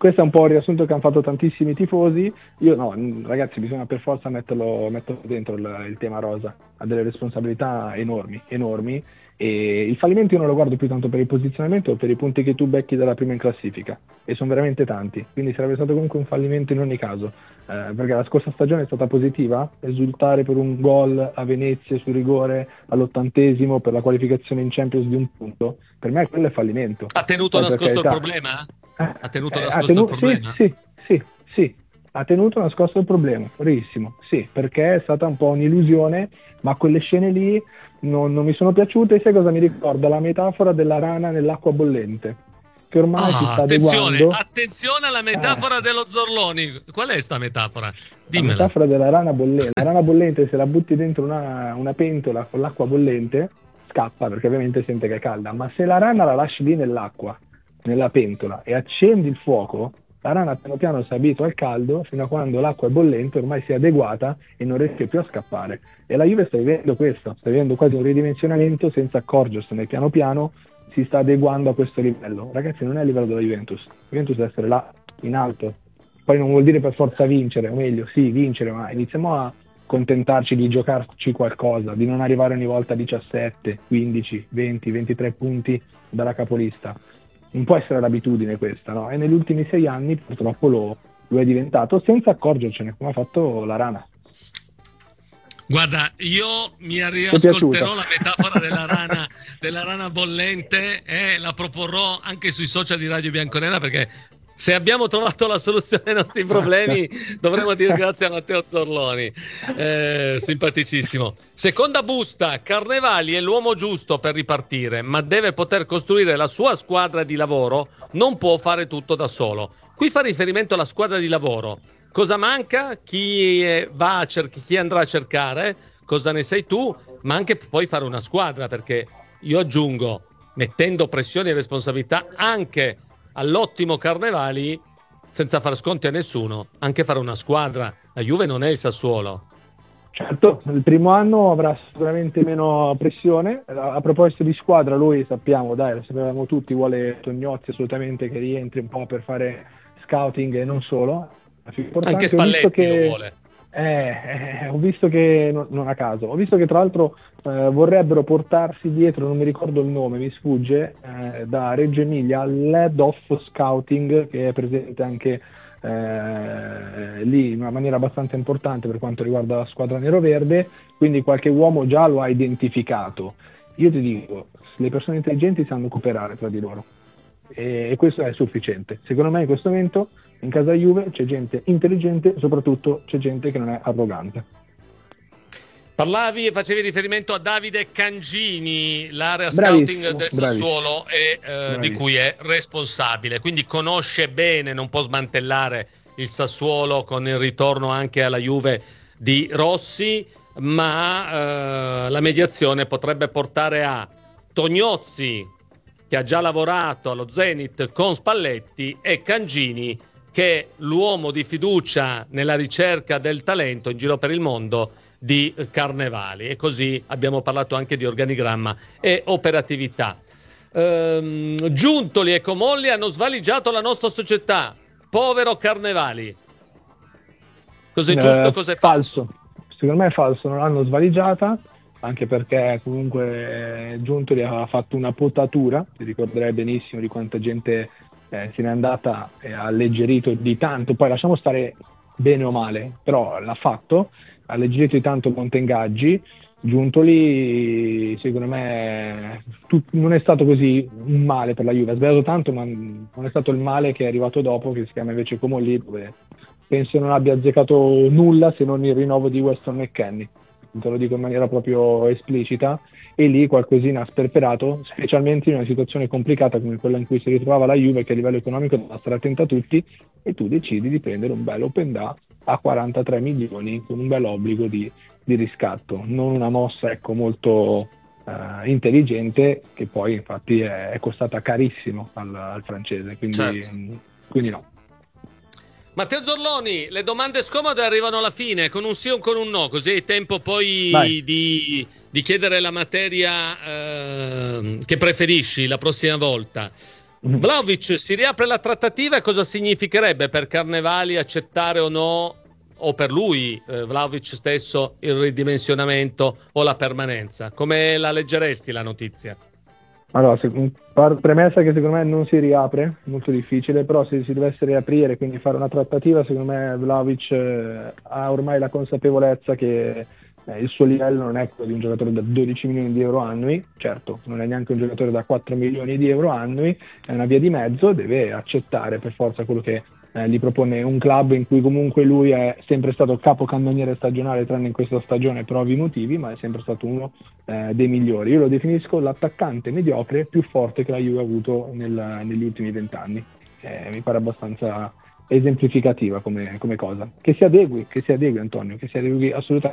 [SPEAKER 10] questo è un po' il riassunto che hanno fatto tantissimi tifosi. Io no, ragazzi, bisogna per forza metterlo dentro il tema rosa, ha delle responsabilità enormi, e il fallimento io non lo guardo più tanto per il posizionamento o per i punti che tu becchi dalla prima in classifica, e sono veramente tanti, quindi sarebbe stato comunque un fallimento in ogni caso, perché la scorsa stagione è stata positiva, esultare per un gol a Venezia su rigore all'80° per la qualificazione in Champions di un punto, per me quello è fallimento.
[SPEAKER 5] Ha tenuto nascosto il problema? Ha tenuto nascosto il problema?
[SPEAKER 10] Sì, ha tenuto nascosto il problema, verissimo, sì, perché è stata un po' un'illusione, ma quelle scene lì non mi sono piaciute. Sai cosa mi ricorda? La metafora della rana nell'acqua bollente, che ormai si sta adeguando.
[SPEAKER 5] Attenzione alla metafora dello Zorloni. Qual è sta metafora? Dimmela.
[SPEAKER 10] La metafora della rana bollente. La rana bollente, se la butti dentro una pentola con l'acqua bollente, scappa, perché ovviamente sente che è calda, ma se la rana la lasci lì nell'acqua, nella pentola, e accendi il fuoco, la rana piano piano si abitua al caldo fino a quando l'acqua è bollente, ormai si è adeguata e non riesce più a scappare. E la Juve sta vivendo questo, sta vivendo quasi un ridimensionamento senza accorgersene. Piano piano si sta adeguando a questo livello. Ragazzi, non è a livello della Juventus. La Juventus deve essere là, in alto. Poi non vuol dire per forza vincere, o meglio, sì, vincere, ma iniziamo a contentarci di giocarci qualcosa, di non arrivare ogni volta a 17, 15, 20, 23 punti dalla capolista. Non può essere l'abitudine questa, no? E negli ultimi 6 anni purtroppo lo è diventato senza accorgercene, come ha fatto la rana.
[SPEAKER 5] Guarda, io mi riascolterò la metafora della rana bollente e la proporrò anche sui social di Radio Bianconera, perché se abbiamo trovato la soluzione ai nostri problemi dovremmo dire grazie a Matteo Zorloni, simpaticissimo. Seconda busta, Carnevali è l'uomo giusto per ripartire, ma deve poter costruire la sua squadra di lavoro, non può fare tutto da solo. Qui fa riferimento alla squadra di lavoro. Cosa manca? Chi andrà a cercare? Cosa ne sai tu? Ma anche poi fare una squadra, perché io aggiungo, mettendo pressioni e responsabilità anche all'ottimo Carnevali, senza far sconti a nessuno, anche fare una squadra. La Juve non è il Sassuolo.
[SPEAKER 10] Certo, il primo anno avrà sicuramente meno pressione. A proposito di squadra, lui sappiamo, lo sapevamo tutti, vuole Tognozzi assolutamente che rientri un po' per fare scouting e non solo.
[SPEAKER 5] Anche Spalletti lo vuole.
[SPEAKER 10] Ho visto che, non a caso, ho visto che tra l'altro vorrebbero portarsi dietro, non mi ricordo il nome, mi sfugge, da Reggio Emilia all'head of scouting, che è presente anche lì in una maniera abbastanza importante per quanto riguarda la squadra neroverde, quindi qualche uomo già lo ha identificato. Io ti dico, le persone intelligenti sanno cooperare tra di loro, e questo è sufficiente. Secondo me in questo momento in casa Juve c'è gente intelligente, soprattutto c'è gente che non è arrogante.
[SPEAKER 5] Parlavi e facevi riferimento a Davide Cangini, l'area scouting del Sassuolo, di cui è responsabile, quindi conosce bene, non può smantellare il Sassuolo con il ritorno anche alla Juve di Rossi, ma la mediazione potrebbe portare a Tognozzi, che ha già lavorato allo Zenit con Spalletti, e Cangini, che è l'uomo di fiducia nella ricerca del talento in giro per il mondo di Carnevali. E così abbiamo parlato anche di organigramma e operatività. Giuntoli e Comolli hanno svaligiato la nostra società. Povero Carnevali. Cos'è giusto, cos'è falso?
[SPEAKER 10] Secondo me è falso, non l'hanno svaligiata, anche perché comunque Giuntoli ha fatto una potatura, ti ricorderai benissimo di quanta gente se n'è andata e ha alleggerito di tanto. Poi lasciamo stare bene o male, però l'ha fatto, ha alleggerito di tanto Monte Ingaggi. Giuntoli secondo me non è stato così un male per la Juve, ha sbagliato tanto, ma non è stato il male che è arrivato dopo, che si chiama invece Comolli, dove penso non abbia azzeccato nulla se non il rinnovo di Weston McKennie, te lo dico in maniera proprio esplicita, e lì qualcosina ha sperperato, specialmente in una situazione complicata come quella in cui si ritrovava la Juve, che a livello economico deve stare attenta a tutti, e tu decidi di prendere un bel open da a 43 milioni con un bel obbligo di riscatto, non una mossa molto intelligente, che poi infatti è costata carissimo al francese, quindi, certo. Quindi no.
[SPEAKER 5] Matteo Zorloni, le domande scomode arrivano alla fine, con un sì o con un no, così hai tempo poi di chiedere la materia che preferisci la prossima volta. Vlahovic, si riapre la trattativa e cosa significherebbe per Carnevali accettare o no, o per lui, Vlahovic stesso, il ridimensionamento o la permanenza? Come la leggeresti la notizia?
[SPEAKER 10] Allora, premessa che secondo me non si riapre, molto difficile, però se si dovesse riaprire, quindi fare una trattativa, secondo me Vlahovic ha ormai la consapevolezza che il suo livello non è quello di un giocatore da 12 milioni di euro annui, certo, non è neanche un giocatore da 4 milioni di euro annui, è una via di mezzo, deve accettare per forza quello che gli propone un club in cui comunque lui è sempre stato capocannoniere stagionale, tranne in questa stagione per ovvi motivi, ma è sempre stato uno dei migliori. Io lo definisco l'attaccante mediocre più forte che la Juve ha avuto negli ultimi 20 anni. Mi pare abbastanza esemplificativa come cosa. Che si adegui Antonio, che si adegui assolutamente